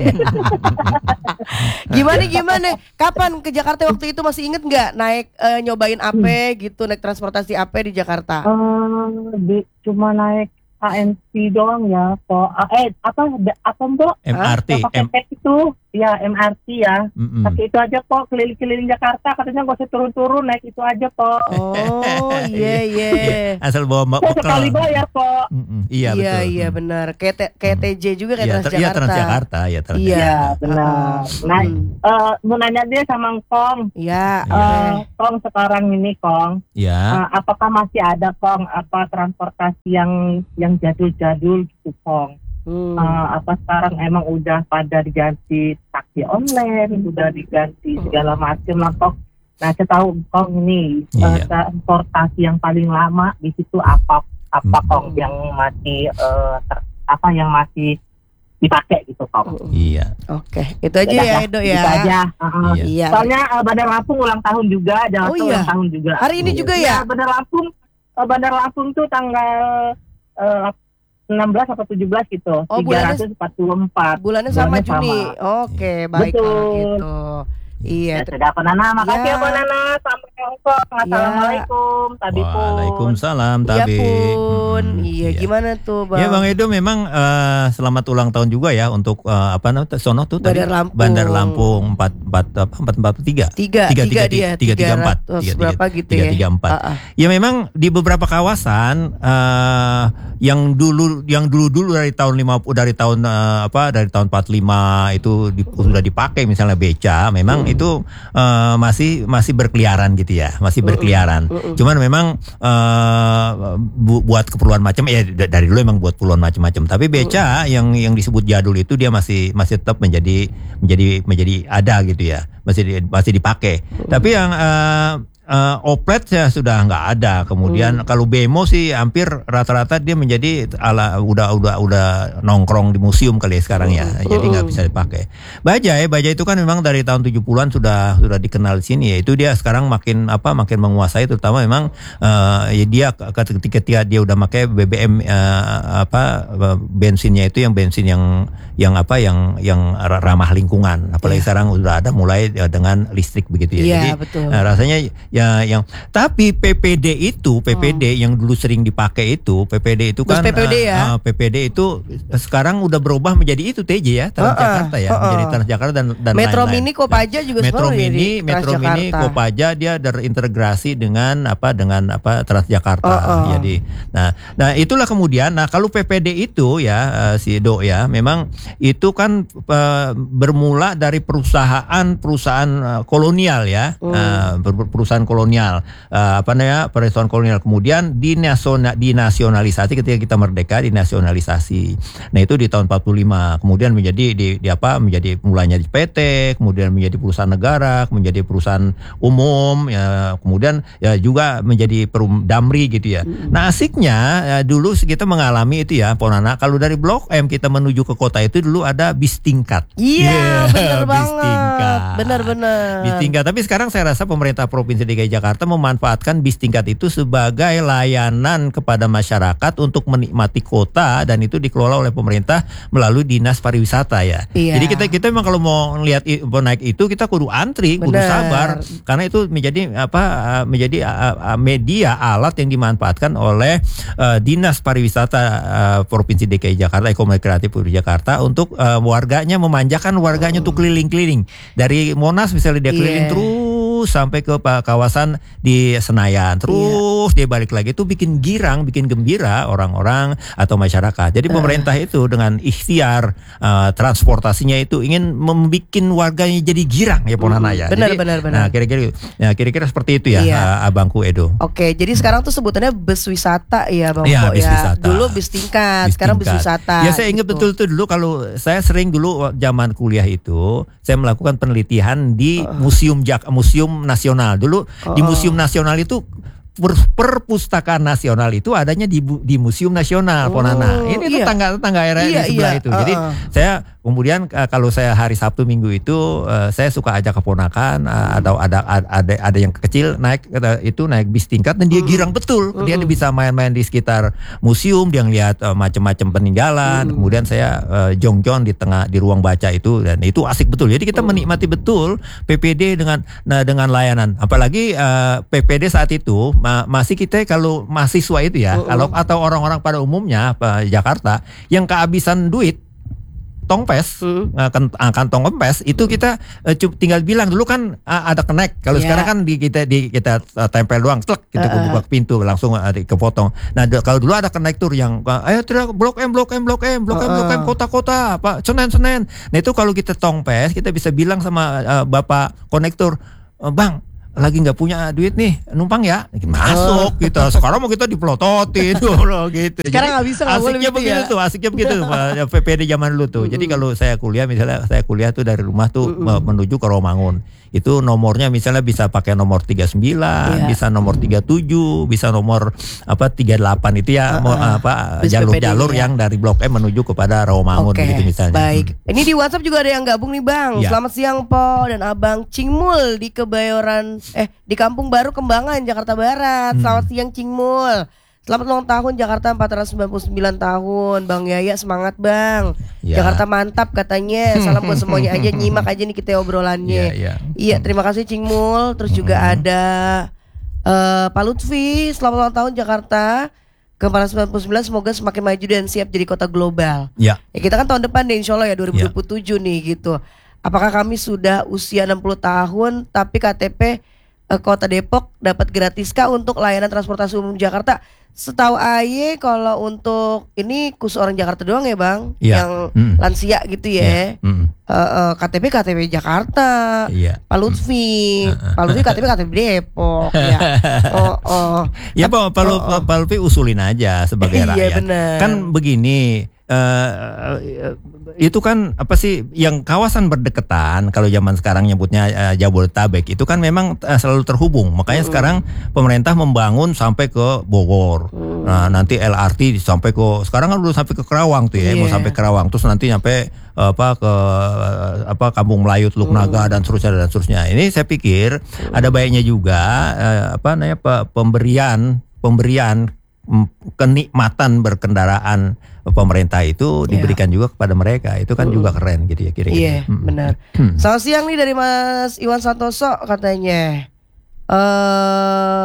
Speaker 2: Gimana gimana? Kapan ke Jakarta waktu itu masih inget nggak naik uh, nyobain A P hmm. gitu, naik transportasi A P di Jakarta?
Speaker 5: Uh, di, cuma naik A M C doang ya, Pak. Eh apa apa Mbak?
Speaker 1: M R T,
Speaker 5: M itu. ya M R T ya.
Speaker 1: Mm-mm.
Speaker 5: Pakai itu aja po, keliling-keliling Jakarta katanya gak usah turun-turun, naik itu aja po.
Speaker 2: Oh iya iya.
Speaker 1: Asal bawa mbak
Speaker 5: Saya sekali bayar po.
Speaker 1: Mm-mm. Iya
Speaker 2: Iya
Speaker 1: betul.
Speaker 2: iya
Speaker 1: Mm.
Speaker 2: benar. Kayak T- kayak T J juga kayak
Speaker 1: Iya, ter- iya,
Speaker 2: Transjakarta.
Speaker 1: Transjakarta, ya
Speaker 2: Iya.
Speaker 1: Transjakarta.
Speaker 5: Ya benar.
Speaker 2: Ah,
Speaker 5: Nah,
Speaker 2: hmm.
Speaker 5: eh, mau nanya dia sama Kong.
Speaker 2: Iya.
Speaker 5: Eh,
Speaker 2: oke.
Speaker 5: Kong sekarang ini Kong,
Speaker 1: Ya.
Speaker 5: eh, apakah masih ada Kong apa transportasi yang yang jadul-jadul gitu Kong?
Speaker 2: Hmm.
Speaker 5: Eh, apa sekarang emang udah pada diganti taksi online, udah diganti segala macam lah Kong. Nah, saya tahu Kong ini eh,
Speaker 1: Iya.
Speaker 5: transportasi yang paling lama di situ apa apa
Speaker 1: Hmm.
Speaker 5: Kong yang masih eh, ter- apa yang masih dipakai gitu Kong.
Speaker 1: Iya.
Speaker 2: Oke, itu aja ya Edo ya.
Speaker 5: Itu aja. Uh-uh.
Speaker 1: Iya.
Speaker 2: Iya.
Speaker 5: Soalnya uh, Bandar Lampung ulang tahun juga, Jakarta
Speaker 2: Oh, iya.
Speaker 5: ulang tahun juga.
Speaker 2: Hari ini juga ya?
Speaker 5: Bandar Lampung, uh, Bandar Lampung tuh tanggal uh, enam belas atau tujuh belas gitu.
Speaker 2: Oh, bulannya-
Speaker 5: tiga ratus empat puluh empat.
Speaker 2: Bulannya sama
Speaker 5: Bulannya
Speaker 2: Juni.
Speaker 5: sama.
Speaker 2: Oke, baik kalau
Speaker 5: Betul.
Speaker 2: gitu. Iya.
Speaker 5: Ya, sudah apa Nana? Makasih
Speaker 2: Ya.
Speaker 5: ya, Bu Nana. Sampai Hongkong. Assalamualaikum. Tadi pun.
Speaker 1: Waalaikumsalam
Speaker 2: Iya
Speaker 1: Tabi.
Speaker 2: pun.
Speaker 1: Mm,
Speaker 2: Iya, gimana tuh, Bang?
Speaker 1: Ya Bang Edo memang eh, selamat ulang tahun juga ya untuk eh, apa namanya sono tuh tadi
Speaker 2: Bandar Lampung.
Speaker 1: Bandar Lampung empat empat empat empat tiga
Speaker 2: Tiga,
Speaker 1: tiga
Speaker 2: tiga
Speaker 1: tiga
Speaker 2: dia,
Speaker 1: tiga tiga empat
Speaker 2: tiga ratus berapa gitu
Speaker 1: tiga
Speaker 2: ya?
Speaker 1: tiga empat.
Speaker 2: Ah, ah.
Speaker 1: Ya memang di beberapa kawasan eh, yang dulu yang dulu dulu dari tahun lima puluh dari tahun eh, apa dari tahun empat puluh lima itu di, sudah dipakai misalnya beca memang
Speaker 2: Hmm.
Speaker 1: itu eh, masih masih berkeliaran gitu ya masih berkeliaran.
Speaker 2: Mm-mm.
Speaker 1: Cuman memang eh, bu- buat keperluan macam ya d- dari dulu emang buat keperluan macam-macam. Tapi beca yang yang disebut jadul itu dia masih masih tetap menjadi menjadi menjadi ada gitu ya. Masih di- masih dipakai. Tapi yang eh, eh, oplet ya sudah nggak ada. Kemudian kalau bemo sih hampir rata-rata dia menjadi ala udah udah udah nongkrong di museum kali ya sekarang ya. Jadi nggak bisa dipakai. Bajai, Bajai itu kan memang dari tahun tujuh puluhan sudah sudah dikenal di sini ya. Itu dia sekarang makin apa makin menguasai terutama memang eh, ya dia ketika ketika dia udah pakai B B M eh, apa bensinnya itu yang bensin yang yang apa yang yang ramah lingkungan. Apalagi
Speaker 2: Iya.
Speaker 1: sekarang sudah ada mulai eh, dengan listrik begitu ya.
Speaker 2: Iya,
Speaker 1: Jadi
Speaker 2: betul.
Speaker 1: eh, rasanya ya yang tapi P P D itu P P D yang dulu sering dipakai itu P P D itu
Speaker 2: Bus
Speaker 1: kan
Speaker 2: P P D
Speaker 1: eh,
Speaker 2: ya?
Speaker 1: eh, P P D itu sekarang udah berubah menjadi itu T J ya Transjakarta ya
Speaker 2: Uh-uh, uh-uh.
Speaker 1: menjadi Transjakarta dan dan
Speaker 2: Metro
Speaker 1: lain-lain.
Speaker 2: Mini Kopaja juga
Speaker 1: Metro
Speaker 2: sebenarnya
Speaker 1: Mini
Speaker 2: di
Speaker 1: Metro Mini
Speaker 2: Transjakarta.
Speaker 1: Kopaja dia terintegrasi dengan apa dengan apa Transjakarta.
Speaker 2: Uh-uh.
Speaker 1: Jadi nah nah itulah kemudian nah kalau P P D itu ya eh, si Do ya memang itu kan eh, bermula dari perusahaan-perusahaan eh, kolonial ya.
Speaker 2: Hmm.
Speaker 1: Eh, per- perusahaan kolonial eh, apa namanya perusahaan kolonial kemudian dinasiona- dinasionalisasi ketika kita merdeka dinasionalisasi. Nah itu di tahun empat puluh lima kemudian menjadi di, di apa menjadi mulanya di P T kemudian menjadi perusahaan negara menjadi perusahaan umum ya kemudian ya juga menjadi perum Damri gitu ya. Nah asiknya ya, dulu kita mengalami itu ya Ponana kalau dari Blok M kita menuju ke kota itu dulu ada bis tingkat.
Speaker 2: Iya,
Speaker 1: Yeah,
Speaker 2: benar
Speaker 1: bis
Speaker 2: banget.
Speaker 1: tingkat.
Speaker 2: Benar-benar.
Speaker 1: Bis tingkat. Tapi sekarang saya rasa pemerintah Provinsi D K I Jakarta memanfaatkan bis tingkat itu sebagai layanan kepada masyarakat untuk menikmati kota dan itu dikelola oleh pemerintah melalui dinas pariwisata ya.
Speaker 2: Iya.
Speaker 1: Jadi kita kita memang kalau mau lihat i- mau naik itu kita kudu antri, kudu
Speaker 2: Benar.
Speaker 1: sabar karena itu menjadi apa uh, menjadi uh, uh, media alat yang dimanfaatkan oleh uh, dinas pariwisata uh, Provinsi D K I Jakarta, Ekonomi Kreatif Provinsi Jakarta untuk uh, warganya memanjakan warganya untuk keliling-keliling dari Monas misalnya dia keliling
Speaker 2: Iya.
Speaker 1: terus sampai ke pa- kawasan di Senayan terus dia balik lagi itu bikin girang bikin gembira orang-orang atau masyarakat jadi pemerintah itu dengan ikhtiar uh, transportasinya itu ingin membuat warganya jadi girang ya Ponana ya
Speaker 2: Benar,
Speaker 1: Jadi,
Speaker 2: benar, benar.
Speaker 1: nah kira-kira ya kira-kira seperti itu ya
Speaker 2: Iya.
Speaker 1: uh, abangku Edo.
Speaker 2: Oke, jadi sekarang tuh sebutannya bus wisata ya Bang
Speaker 1: Iya,
Speaker 2: Po
Speaker 1: bis
Speaker 2: ya.
Speaker 1: wisata.
Speaker 2: Dulu bis tingkat,
Speaker 1: Bis
Speaker 2: sekarang bis
Speaker 1: tingkat.
Speaker 2: wisata.
Speaker 1: Ya saya ingat
Speaker 2: gitu.
Speaker 1: betul tuh dulu kalau saya sering dulu zaman kuliah itu saya melakukan penelitian di museum Jak museum nasional dulu di
Speaker 2: Oh.
Speaker 1: museum nasional itu per- perpustakaan nasional itu adanya di bu- di museum nasional
Speaker 2: Oh,
Speaker 1: Ponana ini
Speaker 2: iya.
Speaker 1: tetangga tetangga area
Speaker 2: Iya,
Speaker 1: di sebelah
Speaker 2: iya,
Speaker 1: itu jadi
Speaker 2: uh-uh.
Speaker 1: saya kemudian uh, kalau saya hari Sabtu Minggu itu uh, saya suka ajak keponakan uh, atau ada ada ada yang kecil naik uh, itu naik bis tingkat dan dia girang betul dia bisa main-main di sekitar museum dia ngeliat uh, macam-macam peninggalan kemudian saya uh, jongjon di tengah di ruang baca itu dan itu asik betul jadi kita menikmati betul P P D dengan nah, dengan layanan apalagi uh, P P D saat itu ma- masih kita kalau mahasiswa itu ya kalau atau orang-orang pada umumnya apa Jakarta yang kehabisan duit tongpes,
Speaker 2: Hmm.
Speaker 1: uh, kan- uh, kantong kempes itu kita uh, cu- tinggal bilang dulu kan uh, ada connect. Kalau
Speaker 2: Iya.
Speaker 1: sekarang kan di kita di kita uh, tempel doang, klek gitu
Speaker 2: Uh-uh.
Speaker 1: buka pintu langsung uh, di- kepotong. Nah d- kalau dulu ada konektor yang uh, ayo tidak blok M blok M blok M blok M blok M
Speaker 2: Uh-uh.
Speaker 1: kota-kota Pak Senen Senen. Nah itu kalau kita tongpes kita bisa bilang sama uh, Bapak konektor, "Uh, Bang lagi nggak punya duit nih numpang ya masuk gitu. Sekarang mau kita dipelototin dulu gitu.
Speaker 2: Sekarang nggak bisa, nggak boleh
Speaker 1: asiknya
Speaker 2: begitu
Speaker 1: begitu
Speaker 2: ya.
Speaker 1: tuh asiknya begitu Pak, P P D zaman dulu tuh. Jadi kalau saya kuliah misalnya saya kuliah tuh dari rumah tuh me- menuju ke Romangun itu nomornya misalnya bisa pakai nomor tiga puluh sembilan,
Speaker 2: Iya.
Speaker 1: bisa nomor tiga puluh tujuh, bisa nomor apa tiga puluh delapan itu ya mau apa
Speaker 2: Bis
Speaker 1: jalur-jalur
Speaker 2: P P D, ya.
Speaker 1: yang dari Blok M menuju kepada Romangun
Speaker 2: Oke,
Speaker 1: gitu misalnya.
Speaker 2: baik. Ini di WhatsApp juga ada yang gabung nih Bang.
Speaker 1: Ya.
Speaker 2: Selamat siang Po dan Abang Cingmul di Kebayoran eh di Kampung Baru Kembangan Jakarta Barat.
Speaker 1: Hmm.
Speaker 2: Selamat siang Cingmul. Selamat ulang tahun Jakarta empat ratus sembilan puluh sembilan tahun. Bang Yaya semangat Bang.
Speaker 1: Ya.
Speaker 2: Jakarta mantap katanya. Salam buat semuanya aja, nyimak aja nih kita obrolannya.
Speaker 1: Iya, iya.
Speaker 2: Iya, terima kasih Cingmul. Terus juga ada eh, Pak Lutfi. Selamat ulang tahun Jakarta ke empat ratus sembilan puluh sembilan, semoga semakin maju dan siap jadi kota global.
Speaker 1: Ya.
Speaker 2: Ya kita kan tahun depan deh insya Allah ya dua ribu dua puluh tujuh nih gitu. Apakah kami sudah usia enam puluh tahun tapi K T P eh, Kota Depok dapat gratiskah untuk layanan transportasi umum Jakarta? Setahu Aye kalau untuk ini khusus orang Jakarta doang ya Bang,
Speaker 1: Iya.
Speaker 2: yang
Speaker 1: Mm.
Speaker 2: lansia gitu
Speaker 1: Iya.
Speaker 2: ya.
Speaker 1: Mm.
Speaker 2: Eh, eh, K T P K T P Jakarta,
Speaker 1: Iya.
Speaker 2: Pak Lutfi, Pak Lutfi K T P K T P Depok ya. Oh, oh.
Speaker 1: Ya Pak Pak Lu-
Speaker 2: Oh, oh.
Speaker 1: Pak Lutfi usulin aja sebagai
Speaker 2: Iya,
Speaker 1: rakyat.
Speaker 2: benar.
Speaker 1: Kan begini, eh, eh, itu kan apa sih yang kawasan berdekatan kalau zaman sekarang nyebutnya eh, Jabodetabek itu kan memang eh, selalu terhubung. Makanya sekarang pemerintah membangun sampai ke Bogor. Nah, nanti L R T sampai ke sekarang kan udah sampai ke Kerawang tuh ya, mau
Speaker 2: Iya.
Speaker 1: sampai Kerawang terus nanti sampai eh, apa ke eh, apa Kampung Melayu, Teluk Naga dan seterusnya dan seterusnya. Ini saya pikir ada baiknya juga eh, apa namanya pe- pemberian pemberian mm, kenikmatan berkendaraan pemerintah itu diberikan juga kepada mereka. Itu kan juga keren gitu ya kira-kira.
Speaker 2: Iya,
Speaker 1: Mm.
Speaker 2: benar.
Speaker 1: Hmm.
Speaker 2: Selamat siang nih dari Mas Iwan Santoso katanya. Eh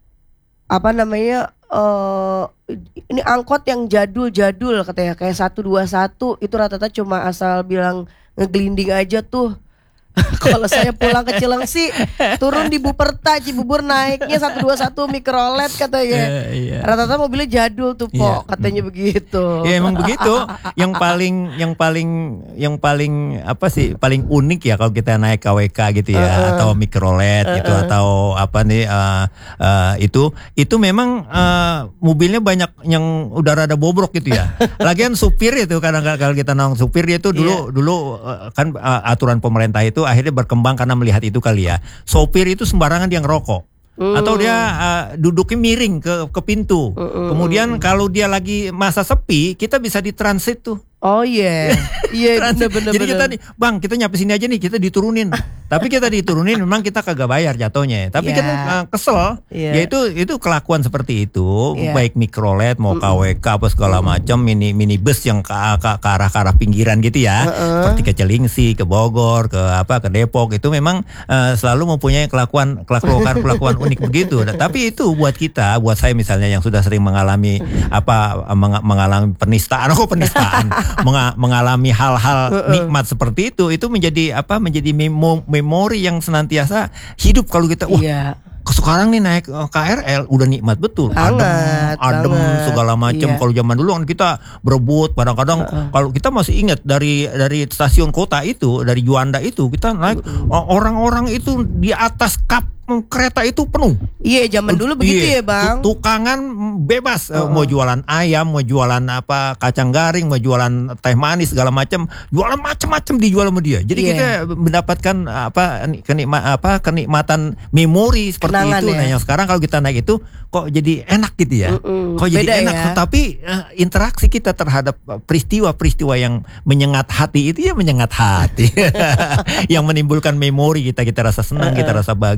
Speaker 2: apa namanya? Eh ini angkot yang jadul-jadul katanya kayak satu dua satu itu rata-rata cuma asal bilang ngegelinding aja tuh. Kalau saya pulang ke Cilengsi turun di Buperta Cibubur naiknya satu dua satu mikrolet katanya.
Speaker 1: Iya, iya.
Speaker 2: Rata-rata mobilnya jadul tuh
Speaker 1: Iya.
Speaker 2: Po, katanya begitu.
Speaker 1: Ya emang begitu. Yang paling yang paling yang paling apa sih paling unik ya kalau kita naik K W K gitu ya
Speaker 2: Uh-uh.
Speaker 1: atau mikrolet gitu atau apa nih eh, eh, itu itu memang eh, mobilnya banyak yang udah rada bobrok gitu ya. Lagian supir itu kadang-kadang kalau kita nong supir dia itu dulu dulu eh, kan eh, aturan pemerintah itu akhirnya berkembang karena melihat itu kali ya. Sopir itu sembarangan dia ngerokok. Atau dia uh, duduknya miring ke ke pintu. Kemudian kalau dia lagi masa sepi, kita bisa ditransit tuh.
Speaker 2: Oh iya. Iya
Speaker 1: Transit.
Speaker 2: benar-benar.
Speaker 1: Jadi kita nih, Bang, kita nyampe sini aja nih, kita diturunin. Tapi kita diturunin memang kita kagak bayar jatuhnya. Tapi
Speaker 2: Ya.
Speaker 1: kita uh, kesel.
Speaker 2: Iya.
Speaker 1: Ya itu itu kelakuan seperti itu,
Speaker 2: Iya.
Speaker 1: baik mikrolet mau K W K apa segala macam, mini minibus yang ke, ke, ke arah ke arah pinggiran gitu ya. Seperti ke Cilingsi, ke Bogor, ke apa ke Depok itu memang uh, selalu mempunyai kelakuan kelakuan kelakuan unik begitu. Nah, tapi itu buat kita, buat saya misalnya yang sudah sering mengalami apa meng- mengalami penistaan, kok penistaan, Menga- mengalami hal-hal nikmat seperti itu, itu menjadi apa? Menjadi memo- memori yang senantiasa hidup kalau kita wah.
Speaker 2: Iya.
Speaker 1: Sekarang nih naik eh, K R L udah nikmat betul,
Speaker 2: Banget,
Speaker 1: adem, adem
Speaker 2: banget.
Speaker 1: segala macam.
Speaker 2: Iya.
Speaker 1: Kalau zaman dulu kan kita berebut, kadang-kadang kalau kita masih ingat dari dari stasiun kota itu, dari Juanda itu kita naik orang-orang itu di atas kap kereta itu penuh.
Speaker 2: Iya, zaman dulu begitu
Speaker 1: Iya,
Speaker 2: ya, Bang.
Speaker 1: tu- Tukangan bebas, Eh, mau jualan ayam, mau jualan apa kacang garing, mau jualan teh manis segala macam, jualan macam-macam dijual sama dia. Jadi
Speaker 2: Iya.
Speaker 1: kita mendapatkan apa kenikma, apa kenikmatan memori seperti
Speaker 2: Kenangan
Speaker 1: itu.
Speaker 2: ya.
Speaker 1: Nah, yang sekarang kalau kita naik itu kok jadi enak gitu ya.
Speaker 2: Mm-mm.
Speaker 1: Kok jadi
Speaker 2: Beda
Speaker 1: enak,
Speaker 2: ya.
Speaker 1: tapi eh, interaksi kita terhadap peristiwa-peristiwa yang menyengat hati itu ya menyengat hati. Yang menimbulkan memori kita, kita rasa senang, kita rasa bahagia itu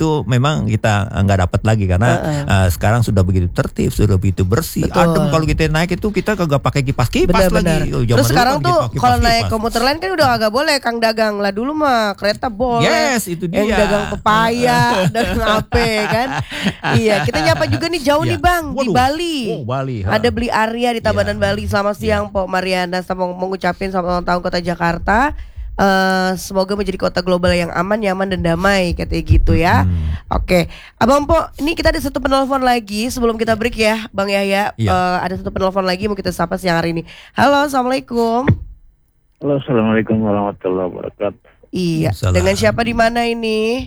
Speaker 1: itu memang kita nggak dapat lagi karena
Speaker 2: Uh-uh.
Speaker 1: uh, sekarang sudah begitu tertib, sudah begitu bersih.
Speaker 2: Betul.
Speaker 1: Adem kalau kita naik itu kita kagak pakai kipas-kipas
Speaker 2: Benar-benar.
Speaker 1: lagi. Oh, zaman
Speaker 2: Terus
Speaker 1: dulu
Speaker 2: sekarang
Speaker 1: kan
Speaker 2: tuh
Speaker 1: kipas-kipas.
Speaker 2: kalau naik komuter lain kan udah agak boleh Kang Dagang. Lah dulu mah kereta boleh.
Speaker 1: Yes, itu dia.
Speaker 2: Yang dagang pepaya, dagang ape kan. Iya, kita nyapa juga nih jauh
Speaker 1: Iya.
Speaker 2: nih Bang di
Speaker 1: Waduh.
Speaker 2: Bali.
Speaker 1: Oh, Bali. ha.
Speaker 2: Ada Beli Arya di Tabanan
Speaker 1: Iya.
Speaker 2: Bali. Selamat siang Pok Mariana, sama mengucapin selamat ulang tahun Kota Jakarta. Eh, semoga menjadi kota global yang aman, nyaman dan damai katanya gitu ya.
Speaker 1: Hmm.
Speaker 2: Oke, Abang Po, ini kita ada satu penelpon lagi sebelum kita break ya, Bang Yahya.
Speaker 1: Iya.
Speaker 2: Eh, ada satu penelpon lagi mau kita sapa siang hari ini. Halo, assalamualaikum.
Speaker 6: Halo, assalamualaikum warahmatullahi wabarakatuh.
Speaker 2: Iya.
Speaker 1: Salam.
Speaker 2: Dengan siapa di mana ini?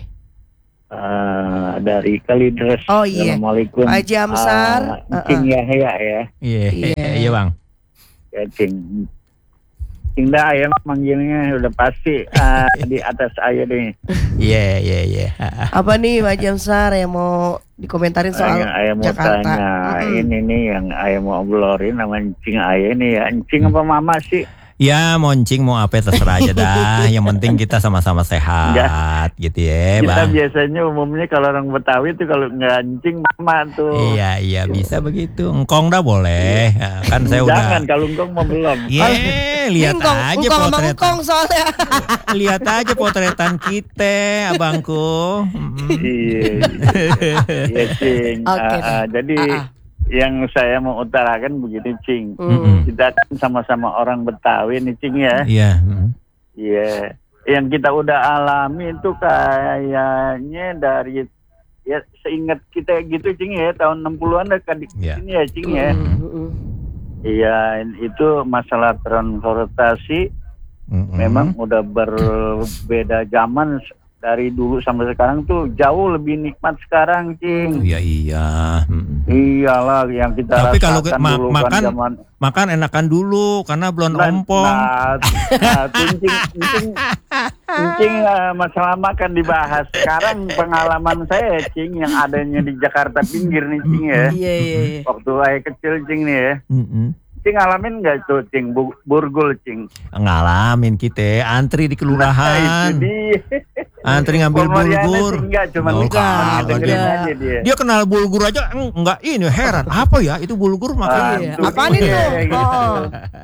Speaker 6: Uh, dari Kalideres.
Speaker 2: Oh, iya.
Speaker 6: Assalamualaikum.
Speaker 2: Pak Haji Amsar.
Speaker 6: Uh, Cing Yahya ya.
Speaker 1: Iya,
Speaker 2: Iya.
Speaker 1: iya Bang.
Speaker 6: Ya Cing. Cing dah ya manggilnya udah pasti uh, di atas aja deh.
Speaker 1: Iya, iya, iya.
Speaker 2: Apa nih Pak Haji Amsar yang mau dikomentarin soal
Speaker 6: Yang ayah mau
Speaker 2: Jakarta?
Speaker 6: tanya
Speaker 2: Mm-mm.
Speaker 6: ini nih yang ayah mau obrolin sama Cing ayah nih ya. Cing apa mama sih?
Speaker 1: Ya moncing mau apa terserah aja dah. Yang penting kita sama-sama sehat gitu ya
Speaker 6: Kita
Speaker 1: Bang.
Speaker 6: biasanya umumnya kalau orang Betawi tuh kalau nggak Cing mama tuh.
Speaker 1: Iya, iya bisa begitu. Engkong dah boleh. Ya, kan saya
Speaker 6: Jangan
Speaker 1: udah.
Speaker 6: kalau engkong mau belum.
Speaker 1: Iya, lihat
Speaker 2: Engkong,
Speaker 1: aja
Speaker 2: engkong sama
Speaker 1: potretan.
Speaker 2: engkong soalnya.
Speaker 1: Lihat aja potretan kita, abangku. Mm-mm.
Speaker 6: Iya, iya Cing.
Speaker 2: Oke
Speaker 6: Ah,
Speaker 2: deh.
Speaker 6: ah, jadi
Speaker 2: Ah, ah.
Speaker 6: yang saya mau utarakan begini Cing.
Speaker 2: Hmm.
Speaker 6: Kita kan sama-sama orang Betawi nih Cing ya.
Speaker 1: Iya. mm.
Speaker 6: Iya. Yang kita udah alami itu kayaknya dari ya seingat kita gitu Cing ya tahun enam puluhan dekat di
Speaker 1: Iya.
Speaker 6: sini ya Cing ya.
Speaker 2: Mm-mm.
Speaker 6: Iya, itu masalah transportasi
Speaker 1: Mm-mm.
Speaker 6: memang udah berbeda zaman dari dulu sampai sekarang tuh jauh lebih nikmat sekarang Cing.
Speaker 1: Iya, iya. Mm.
Speaker 6: Iyalah yang kita
Speaker 1: Tapi kalau
Speaker 6: rasakan
Speaker 1: ma-
Speaker 6: dulu
Speaker 1: makan
Speaker 6: kan zaman
Speaker 1: makan enakan dulu karena belum
Speaker 6: Nah,
Speaker 1: ompong.
Speaker 6: Nah, nah, Cing, Cing, Cing, eh, masalah makan dibahas. Sekarang pengalaman saya, Cing, yang adanya di Jakarta pinggir nih, Cing ya.
Speaker 2: Iya iya iya.
Speaker 6: Waktu saya kecil, Cing nih ya.
Speaker 1: Mm-mm.
Speaker 6: Cing ngalamin nggak tuh, Cing, bu- burgul, Cing?
Speaker 1: Ngalamin kita antri di
Speaker 6: Nah,
Speaker 1: kelurahan.
Speaker 6: itu dia.
Speaker 1: Antri ngambil
Speaker 6: Kalau Mariana
Speaker 1: bulgur.
Speaker 6: sih enggak, cuma
Speaker 1: Oh, kagak
Speaker 6: dengerin
Speaker 2: dia.
Speaker 6: aja dia.
Speaker 1: Dia kenal bulgur aja eng- enggak ini heran. Apa ya itu bulgur
Speaker 6: Ah,
Speaker 1: makanya.
Speaker 2: Iya.
Speaker 6: tuh,
Speaker 2: Apaan
Speaker 6: iya,
Speaker 2: itu?
Speaker 6: gitu.
Speaker 2: Oh.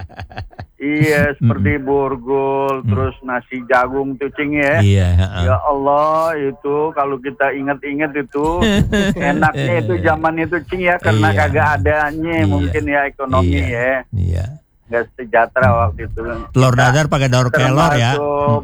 Speaker 6: Iya, seperti burgul, terus nasi jagung tuh, Cing ya.
Speaker 1: Iya, heeh.
Speaker 6: Ya Allah, itu kalau kita ingat-ingat itu enaknya itu zaman itu Cing ya, karena
Speaker 1: Iya.
Speaker 6: kagak adanya
Speaker 1: Iya.
Speaker 6: mungkin ya ekonomi
Speaker 1: Iya.
Speaker 6: ya,
Speaker 1: Iya.
Speaker 6: nggak sejahtera waktu itu.
Speaker 1: Telur dadar pakai daur kelor ya.
Speaker 6: Termasuk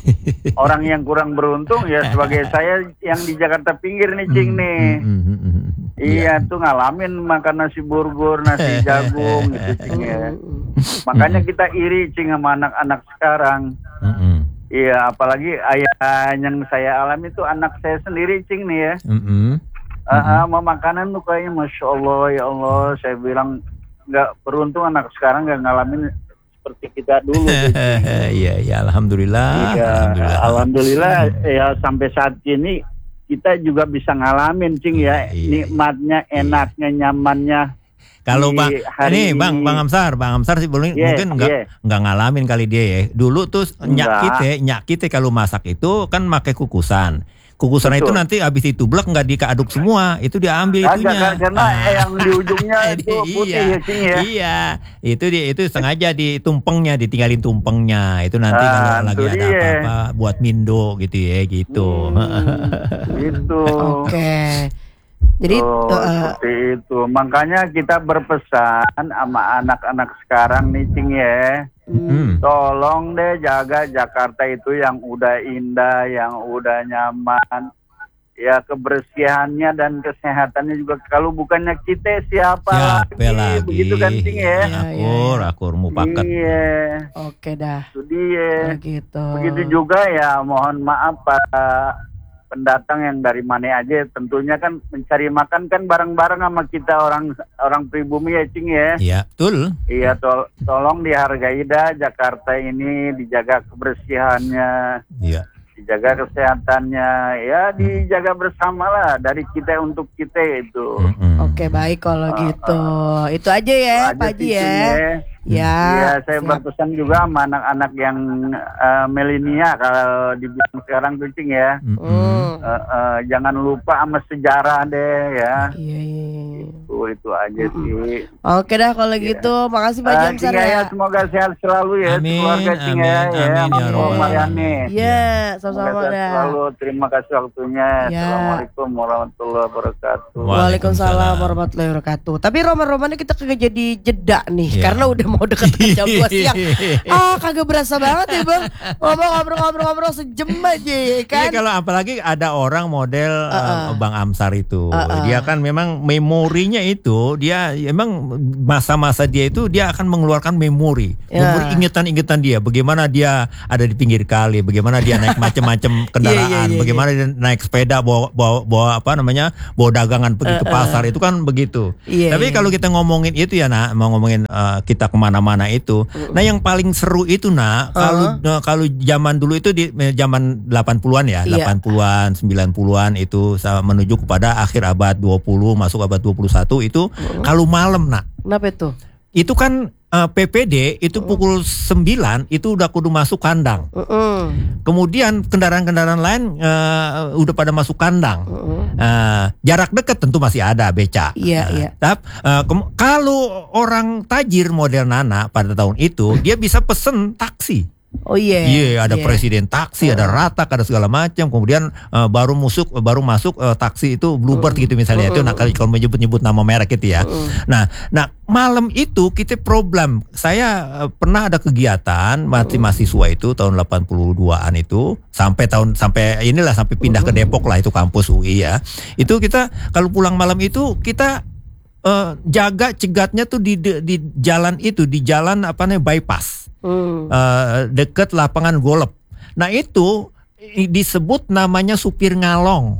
Speaker 6: orang yang kurang beruntung ya sebagai saya yang di Jakarta pinggir nih Cing nih.
Speaker 1: Mm, mm, mm, mm.
Speaker 6: Iya tuh ngalamin makan nasi burgur, nasi jagung gitu Cing ya. Makanya kita iri Cing sama anak-anak sekarang.
Speaker 1: Mm, mm.
Speaker 6: Iya, apalagi ayah yang saya alami itu anak saya sendiri Cing nih ya.
Speaker 1: Mm, mm.
Speaker 6: Ah, ah, mau makanan tuh kayaknya Masya Allah, ya Allah. Saya bilang nggak beruntung anak sekarang nggak ngalamin seperti kita dulu. tuh, Cing.
Speaker 1: Iya, iya, alhamdulillah.
Speaker 6: Iya,
Speaker 1: Alhamdulillah.
Speaker 6: alhamdulillah ya sampai saat ini kita juga bisa ngalamin Cing ya,
Speaker 1: Iya,
Speaker 6: nikmatnya, enaknya, nyamannya.
Speaker 1: Kalau
Speaker 6: di
Speaker 1: Bang,
Speaker 6: hari
Speaker 1: ini Bang,
Speaker 6: ini.
Speaker 1: Bang Amsar, Bang Amsar sih belum
Speaker 6: Iya,
Speaker 1: mungkin nggak
Speaker 6: iya.
Speaker 1: nggak ngalamin kali dia ya. Dulu tuh nyak
Speaker 6: Enggak.
Speaker 1: kita, nyak kita kalau masak itu kan pakai kukusan. Kukusan itu
Speaker 6: Betul.
Speaker 1: nanti habis itu blek nggak dikeaduk semua, itu diambil
Speaker 6: Agak,
Speaker 1: itunya.
Speaker 6: karena
Speaker 1: Ah.
Speaker 6: yang di ujungnya itu putih
Speaker 1: iya,
Speaker 6: ya Cing ya.
Speaker 1: iya, itu dia itu sengaja ditumpengnya, ditinggalin tumpengnya. Itu nanti
Speaker 6: Ah,
Speaker 1: kalau lagi
Speaker 6: itu
Speaker 1: ada
Speaker 6: dia.
Speaker 1: apa-apa buat mindo gitu ya, gitu.
Speaker 6: Hmm, gitu.
Speaker 2: Oke. Jadi
Speaker 6: Oh,
Speaker 2: uh,
Speaker 6: seperti itu. Makanya kita berpesan sama anak-anak sekarang nih Cing ya.
Speaker 1: Hmm.
Speaker 6: Tolong deh jaga Jakarta itu yang udah indah, yang udah nyaman. Ya kebersihannya dan kesehatannya juga. Kalau bukannya kita siapa
Speaker 1: Siapa lagi?
Speaker 6: Begitu kan Cing ya.
Speaker 2: Iya,
Speaker 1: Akur, akur mupakat.
Speaker 6: Iya,
Speaker 2: oke dah.
Speaker 6: itu dia.
Speaker 2: Begitu.
Speaker 6: Begitu juga ya, mohon maaf Pak pendatang yang dari mana aja, tentunya kan mencari makan kan bareng-bareng sama kita orang orang pribumi ya Cing ya.
Speaker 1: Iya, betul.
Speaker 6: Iya, tol tolong dihargai dah Jakarta ini, dijaga kebersihannya,
Speaker 1: Iya.
Speaker 6: dijaga kesehatannya, ya dijaga bersama lah dari kita untuk kita itu.
Speaker 1: Mm-mm.
Speaker 2: Oke baik kalau
Speaker 6: Ah,
Speaker 2: gitu. Itu aja ya
Speaker 6: Itu
Speaker 2: Pak
Speaker 6: aja
Speaker 2: Haji
Speaker 6: sih,
Speaker 2: ya.
Speaker 6: Cing, ya.
Speaker 2: Ya.
Speaker 6: Iya, saya
Speaker 2: siap.
Speaker 6: berpesan juga sama anak-anak yang uh, milenial kalau dibilang sekarang tuh Cing ya.
Speaker 1: Mm-mm.
Speaker 2: Hmm.
Speaker 6: Uh, uh, jangan lupa sama sejarah deh ya.
Speaker 2: Iya, iya, iya.
Speaker 6: Itu itu aja sih.
Speaker 2: Oke dah kalau gitu, makasih Pak
Speaker 6: Uh,
Speaker 2: Jamsar
Speaker 6: Cing ya,
Speaker 2: ya.
Speaker 6: semoga sehat selalu ya
Speaker 1: Amin,
Speaker 6: keluarga Cing ya.
Speaker 1: amin,
Speaker 6: ya,
Speaker 1: amin, ya
Speaker 6: Mas
Speaker 1: Robbal
Speaker 6: Mariani.
Speaker 2: Iya,
Speaker 6: Semoga
Speaker 2: sama-sama
Speaker 6: sehat
Speaker 2: dah.
Speaker 6: selalu. Terima kasih waktunya.
Speaker 2: Ya.
Speaker 6: Assalamualaikum warahmatullahi wabarakatuh.
Speaker 2: Waalaikumsalam warahmatullahi wabarakatuh. Tapi roman-romannya kita kagak jadi jeda nih,
Speaker 1: Iya.
Speaker 2: karena udah mau deket ke jam dua siang. Ah, kagak berasa banget ya bang. Ngomong ngobrol-ngobrol sejam aja ya kan.
Speaker 1: Iya, kalau apalagi ada orang model
Speaker 2: Uh-uh.
Speaker 1: uh, Bang Amsar itu,
Speaker 2: Uh-uh.
Speaker 1: dia kan memang memorinya itu, dia emang masa-masa dia itu dia akan mengeluarkan memori,
Speaker 2: Ya.
Speaker 1: memori ingatan-ingatan dia, bagaimana dia ada di pinggir kali, bagaimana dia naik macam-macam kendaraan,
Speaker 2: Iya, iya, iya,
Speaker 1: bagaimana dia naik sepeda bawa, bawa, bawa apa namanya, bawa dagangan pergi ke pasar, itu kan begitu.
Speaker 2: Iya,
Speaker 1: Tapi
Speaker 2: iya.
Speaker 1: kalau kita ngomongin itu ya nak, mau ngomongin uh, kita kemana-mana itu, nah yang paling seru itu nak, kalau uh, kalau zaman dulu itu di eh, zaman delapan puluhan ya,
Speaker 2: Iya.
Speaker 1: delapan puluhan, sembilan puluhan itu sa- menuju kepada akhir abad dua puluh masuk abad dua puluh satu itu kalau malam nak,
Speaker 2: Kenapa itu?
Speaker 1: itu kan uh, P P D itu pukul sembilan itu udah kudu masuk kandang.
Speaker 2: Mm-mm.
Speaker 1: Kemudian kendaraan-kendaraan lain uh, udah pada masuk kandang.
Speaker 2: Mm-mm.
Speaker 1: Uh, jarak dekat tentu masih ada beca.
Speaker 2: Iya,
Speaker 1: Nah,
Speaker 2: iya.
Speaker 1: Tap, uh, kem- kalau orang tajir model Nana pada tahun itu dia bisa pesen taksi.
Speaker 2: Oh iya.
Speaker 1: Iya, ada
Speaker 2: Iya.
Speaker 1: presiden taksi, ada ratak, ada segala macam. Kemudian uh, baru masuk, baru masuk uh, taksi itu Bluebird gitu misalnya. Itu nah kalau kalau menyebut-nyebut nama merek itu ya. Nah, nah malam itu kita problem. Saya uh, pernah ada kegiatan masih mahasiswa itu tahun delapan puluh dua-an itu sampai tahun sampai inilah sampai pindah ke Depok lah itu kampus U I ya. Itu kita kalau pulang malam itu kita uh, jaga cegatnya tuh di, di di jalan itu, di jalan apa namanya bypass.
Speaker 2: Hmm.
Speaker 1: Uh, deket lapangan golf. Nah itu i- disebut namanya supir ngalong.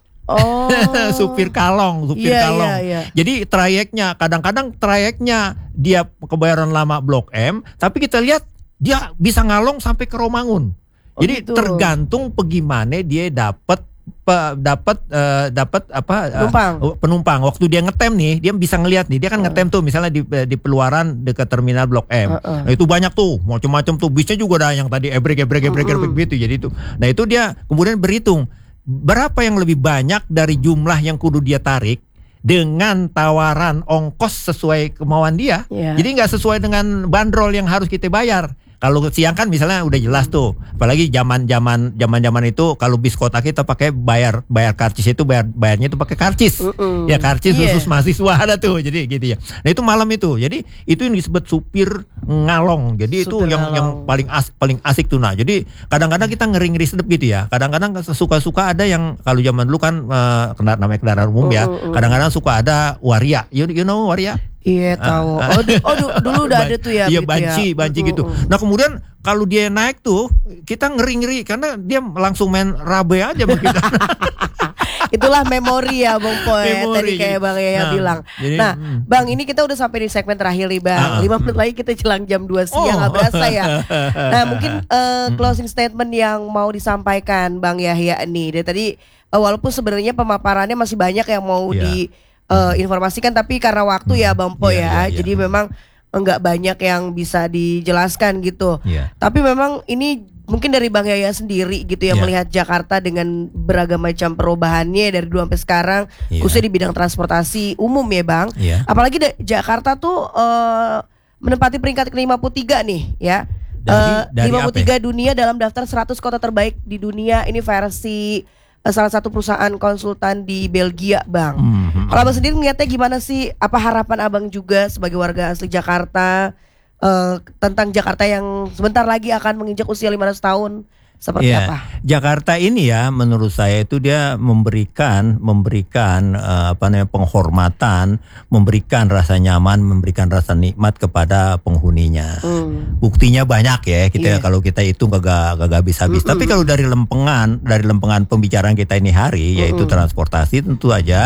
Speaker 2: Oh.
Speaker 1: supir kalong, supir
Speaker 2: Iya,
Speaker 1: kalong.
Speaker 2: iya, iya.
Speaker 1: Jadi trayeknya kadang-kadang trayeknya dia Kebayoran Lama Blok M, tapi kita lihat dia bisa ngalong sampai ke Romangun.
Speaker 2: Oh,
Speaker 1: Jadi
Speaker 2: gitu.
Speaker 1: tergantung bagaimana dia dapat pe- dapat eh, dapat apa eh,
Speaker 2: Penumpang.
Speaker 1: penumpang. Waktu dia ngetem nih, dia bisa ngelihat nih, dia kan ngetem tuh misalnya di di peluaran dekat terminal Blok M.
Speaker 2: Uh-uh.
Speaker 1: Nah, itu banyak tuh, macam-macam tuh. Bisnya juga ada yang tadi ebrek ebrek ebrek ebrek gitu. Jadi itu. Nah, itu dia kemudian berhitung berapa yang lebih banyak dari jumlah yang kudu dia tarik dengan tawaran ongkos sesuai kemauan dia.
Speaker 2: Iya.
Speaker 1: Jadi nggak sesuai dengan bandrol yang harus kita bayar. Kalau siang kan misalnya udah jelas tuh, apalagi zaman zaman zaman zaman itu kalau bis kota kita pakai bayar bayar karcis itu bayar bayarnya itu pakai karcis,
Speaker 2: Mm-mm.
Speaker 1: ya karcis
Speaker 2: Iya.
Speaker 1: khusus mahasiswa ada tuh, jadi gitu ya. Nah itu malam itu, jadi itu yang disebut supir ngalong, jadi itu
Speaker 2: Supir
Speaker 1: yang yang
Speaker 2: ngalong.
Speaker 1: paling as, paling asik tuh nah. Jadi kadang-kadang kita ngeri-ngeri sedep gitu ya, kadang-kadang suka-suka ada yang kalau zaman dulu kan eh, kena namanya kendaraan umum ya,
Speaker 2: Mm-mm.
Speaker 1: kadang-kadang suka ada waria, you, you know waria?
Speaker 2: Iya tahu.
Speaker 1: Ah,
Speaker 2: Oh, du- oh du- dulu udah ada tuh ya.
Speaker 1: Iya
Speaker 2: gitu
Speaker 1: banci,
Speaker 2: ya.
Speaker 1: banci
Speaker 2: Mm-mm.
Speaker 1: gitu. Nah kemudian kalau dia naik tuh kita ngeri-ngeri karena dia langsung main rabe aja sama kita.
Speaker 2: Itulah memori ya Bang Poe.
Speaker 1: Memori.
Speaker 2: Tadi kayak Bang Yaya
Speaker 1: Nah,
Speaker 2: bilang.
Speaker 1: jadi,
Speaker 2: Nah,
Speaker 1: hmm.
Speaker 2: Bang ini kita udah sampai di segmen terakhir nih Bang.
Speaker 1: Ah, ah.
Speaker 2: lima menit lagi kita jelang jam dua siang,
Speaker 1: Oh.
Speaker 2: nggak berasa ya. Nah, mungkin eh, closing statement yang mau disampaikan Bang Yahya nih. Dari tadi eh, walaupun sebenarnya pemaparannya masih banyak yang mau
Speaker 1: Iya.
Speaker 2: diinformasikan, tapi karena waktu ya Bang Poe
Speaker 1: Iya,
Speaker 2: ya.
Speaker 1: iya, iya.
Speaker 2: Jadi memang enggak banyak yang bisa dijelaskan gitu.
Speaker 1: Iya.
Speaker 2: Tapi memang ini mungkin dari Bang Yaya sendiri gitu ya,
Speaker 1: Iya.
Speaker 2: melihat Jakarta dengan beragam macam perubahannya dari dulu sampai sekarang,
Speaker 1: Iya.
Speaker 2: khususnya di bidang transportasi umum ya Bang.
Speaker 1: Iya.
Speaker 2: Apalagi da- Jakarta tuh eh, menempati peringkat ke lima puluh tiga nih ya.
Speaker 1: Dari-
Speaker 2: Eh,
Speaker 1: dari
Speaker 2: lima puluh tiga
Speaker 1: apa
Speaker 2: dunia dalam daftar seratus kota terbaik di dunia. Ini versi eh, salah satu perusahaan konsultan di Belgia Bang.
Speaker 1: Mhm.
Speaker 2: Kalau Abang sendiri ngeliatnya gimana sih? Apa harapan Abang juga sebagai warga asli Jakarta eh, tentang Jakarta yang sebentar lagi akan menginjak usia lima ratus tahun? Seperti
Speaker 1: Iya,
Speaker 2: apa?
Speaker 1: Jakarta ini ya menurut saya itu dia memberikan memberikan eh, apa namanya penghormatan, memberikan rasa nyaman, memberikan rasa nikmat kepada penghuninya.
Speaker 2: Hmm.
Speaker 1: Buktinya banyak ya kita
Speaker 2: Iya.
Speaker 1: kalau kita hitung kagak kagak habis-habis.
Speaker 2: Mm-mm.
Speaker 1: Tapi kalau dari lempengan dari lempengan pembicaraan kita ini hari yaitu transportasi tentu aja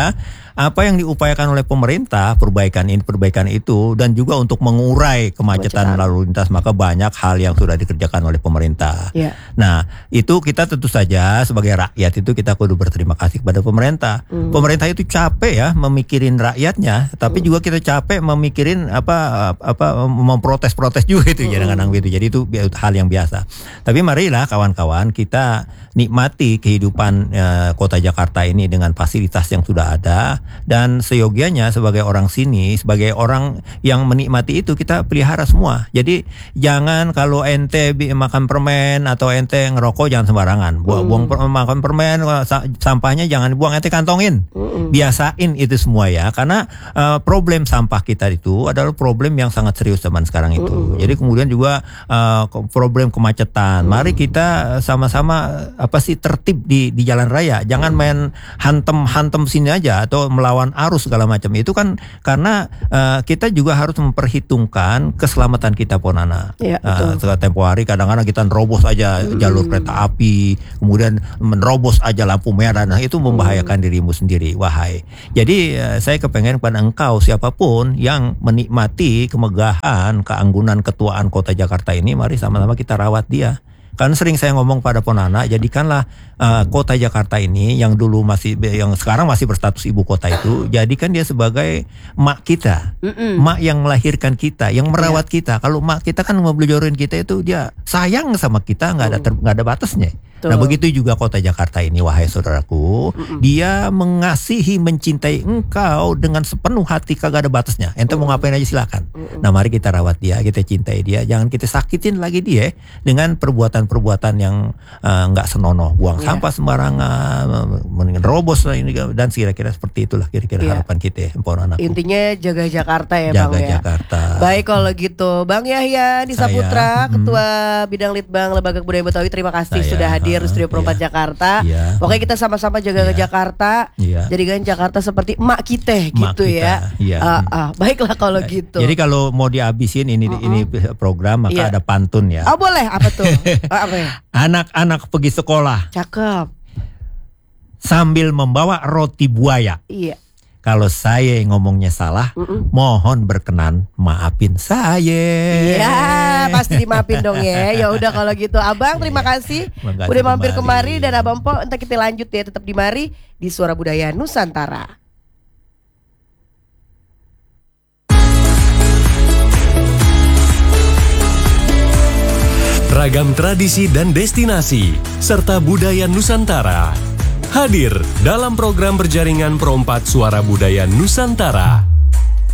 Speaker 1: apa yang diupayakan oleh pemerintah, perbaikan ini, perbaikan itu, dan juga untuk mengurai kemacetan
Speaker 2: Kemacetan.
Speaker 1: lalu lintas, maka banyak hal yang sudah dikerjakan oleh pemerintah.
Speaker 2: Ya.
Speaker 1: Nah, itu kita tentu saja sebagai rakyat itu kita kudu berterima kasih kepada pemerintah.
Speaker 2: Hmm.
Speaker 1: Pemerintah itu capek ya memikirin rakyatnya, tapi juga kita capek memikirin apa apa memprotes-protes juga itu kadang-kadang gitu. Jadi itu hal yang biasa. Tapi marilah kawan-kawan kita nikmati kehidupan eh, kota Jakarta ini dengan fasilitas yang sudah ada, dan seyogianya sebagai orang sini, sebagai orang yang menikmati itu kita pelihara semua. Jadi jangan kalau ente bi- makan permen atau ente ngerokok jangan sembarangan. Buang, buang per- makan permen sa- sampahnya jangan buang, ente kantongin. Biasain itu semua ya, karena eh, problem sampah kita itu adalah problem yang sangat serius zaman sekarang itu. Jadi kemudian juga eh, ke- problem kemacetan. Mari kita sama-sama apa sih tertib di di jalan raya. Jangan main hantem-hantem sini aja atau melawan arus segala macam. Itu kan karena eh, kita juga harus memperhitungkan keselamatan kita Ponana.
Speaker 2: Iya,
Speaker 1: Eh,
Speaker 2: betul.
Speaker 1: tempo hari kadang-kadang kita nerobos aja jalur kereta api, kemudian menerobos aja lampu merah. Nah, itu membahayakan dirimu sendiri, wahai. Jadi eh, saya kepengen pada engkau siapapun yang menikmati kemegahan, keanggunan ketuaan kota Jakarta ini, mari sama-sama kita rawat dia. Kan sering saya ngomong pada Ponana, jadikanlah uh, kota Jakarta ini yang dulu masih, yang sekarang masih berstatus ibu kota itu, jadikan dia sebagai mak kita,
Speaker 2: Mm-mm.
Speaker 1: mak yang melahirkan kita, yang merawat kita. Kalau mak kita kan ngebelijorin kita itu, dia sayang sama kita, nggak ada ter- nggak ada batasnya.
Speaker 2: Betul.
Speaker 1: Nah begitu juga kota Jakarta ini, wahai saudaraku, dia mengasihi, mencintai engkau dengan sepenuh hati, kagak ada batasnya. Ente mau ngapain aja silakan. Nah mari kita rawat dia, kita cintai dia, jangan kita sakitin lagi dia dengan perbuatan-perbuatan yang eh, nggak senonoh, buang
Speaker 2: Iya.
Speaker 1: sampah sembarangan, menerobos ini, dan kira-kira seperti itulah kira-kira
Speaker 2: Iya.
Speaker 1: harapan kita, empon anakku.
Speaker 2: Intinya jaga Jakarta ya
Speaker 1: Jaga
Speaker 2: Bang ya.
Speaker 1: Jakarta.
Speaker 2: Baik kalau gitu, Bang Yahya Di
Speaker 1: Saya,
Speaker 2: Saputra,
Speaker 1: mm.
Speaker 2: Ketua Bidang Litbang Lembaga Kebudayaan Betawi, terima kasih
Speaker 1: Saya,
Speaker 2: sudah hadir di
Speaker 1: uh,
Speaker 2: Studio Perempat
Speaker 1: iya.
Speaker 2: Jakarta.
Speaker 1: Iya.
Speaker 2: Pokoknya kita sama-sama jaga
Speaker 1: Iya.
Speaker 2: Jakarta,
Speaker 1: Iya.
Speaker 2: jadikan Jakarta seperti emak kita
Speaker 1: Emak
Speaker 2: gitu
Speaker 1: kita,
Speaker 2: ya.
Speaker 1: iya.
Speaker 2: Ah, ah, baiklah kalau gitu.
Speaker 1: Jadi kalau mau dihabisin ini ini program, maka
Speaker 2: Iya.
Speaker 1: ada pantun ya.
Speaker 2: Oh boleh, apa tuh? Ah, apa ya?
Speaker 1: Anak-anak pergi sekolah
Speaker 2: Cakep.
Speaker 1: sambil membawa roti buaya.
Speaker 2: Iya.
Speaker 1: Kalau saya ngomongnya salah,
Speaker 2: Mm-mm.
Speaker 1: mohon berkenan maafin saya.
Speaker 2: Iya, pasti dimaafin dong ya. Ya udah kalau gitu, Abang terima kasih
Speaker 1: Terima kasih
Speaker 2: udah mampir
Speaker 1: kembali.
Speaker 2: kemari, dan Abang Po entar kita lanjut ya, tetap di mari di Suara Budaya Nusantara.
Speaker 7: Ragam tradisi dan destinasi serta budaya Nusantara hadir dalam program berjaringan Perompat Suara Budaya Nusantara.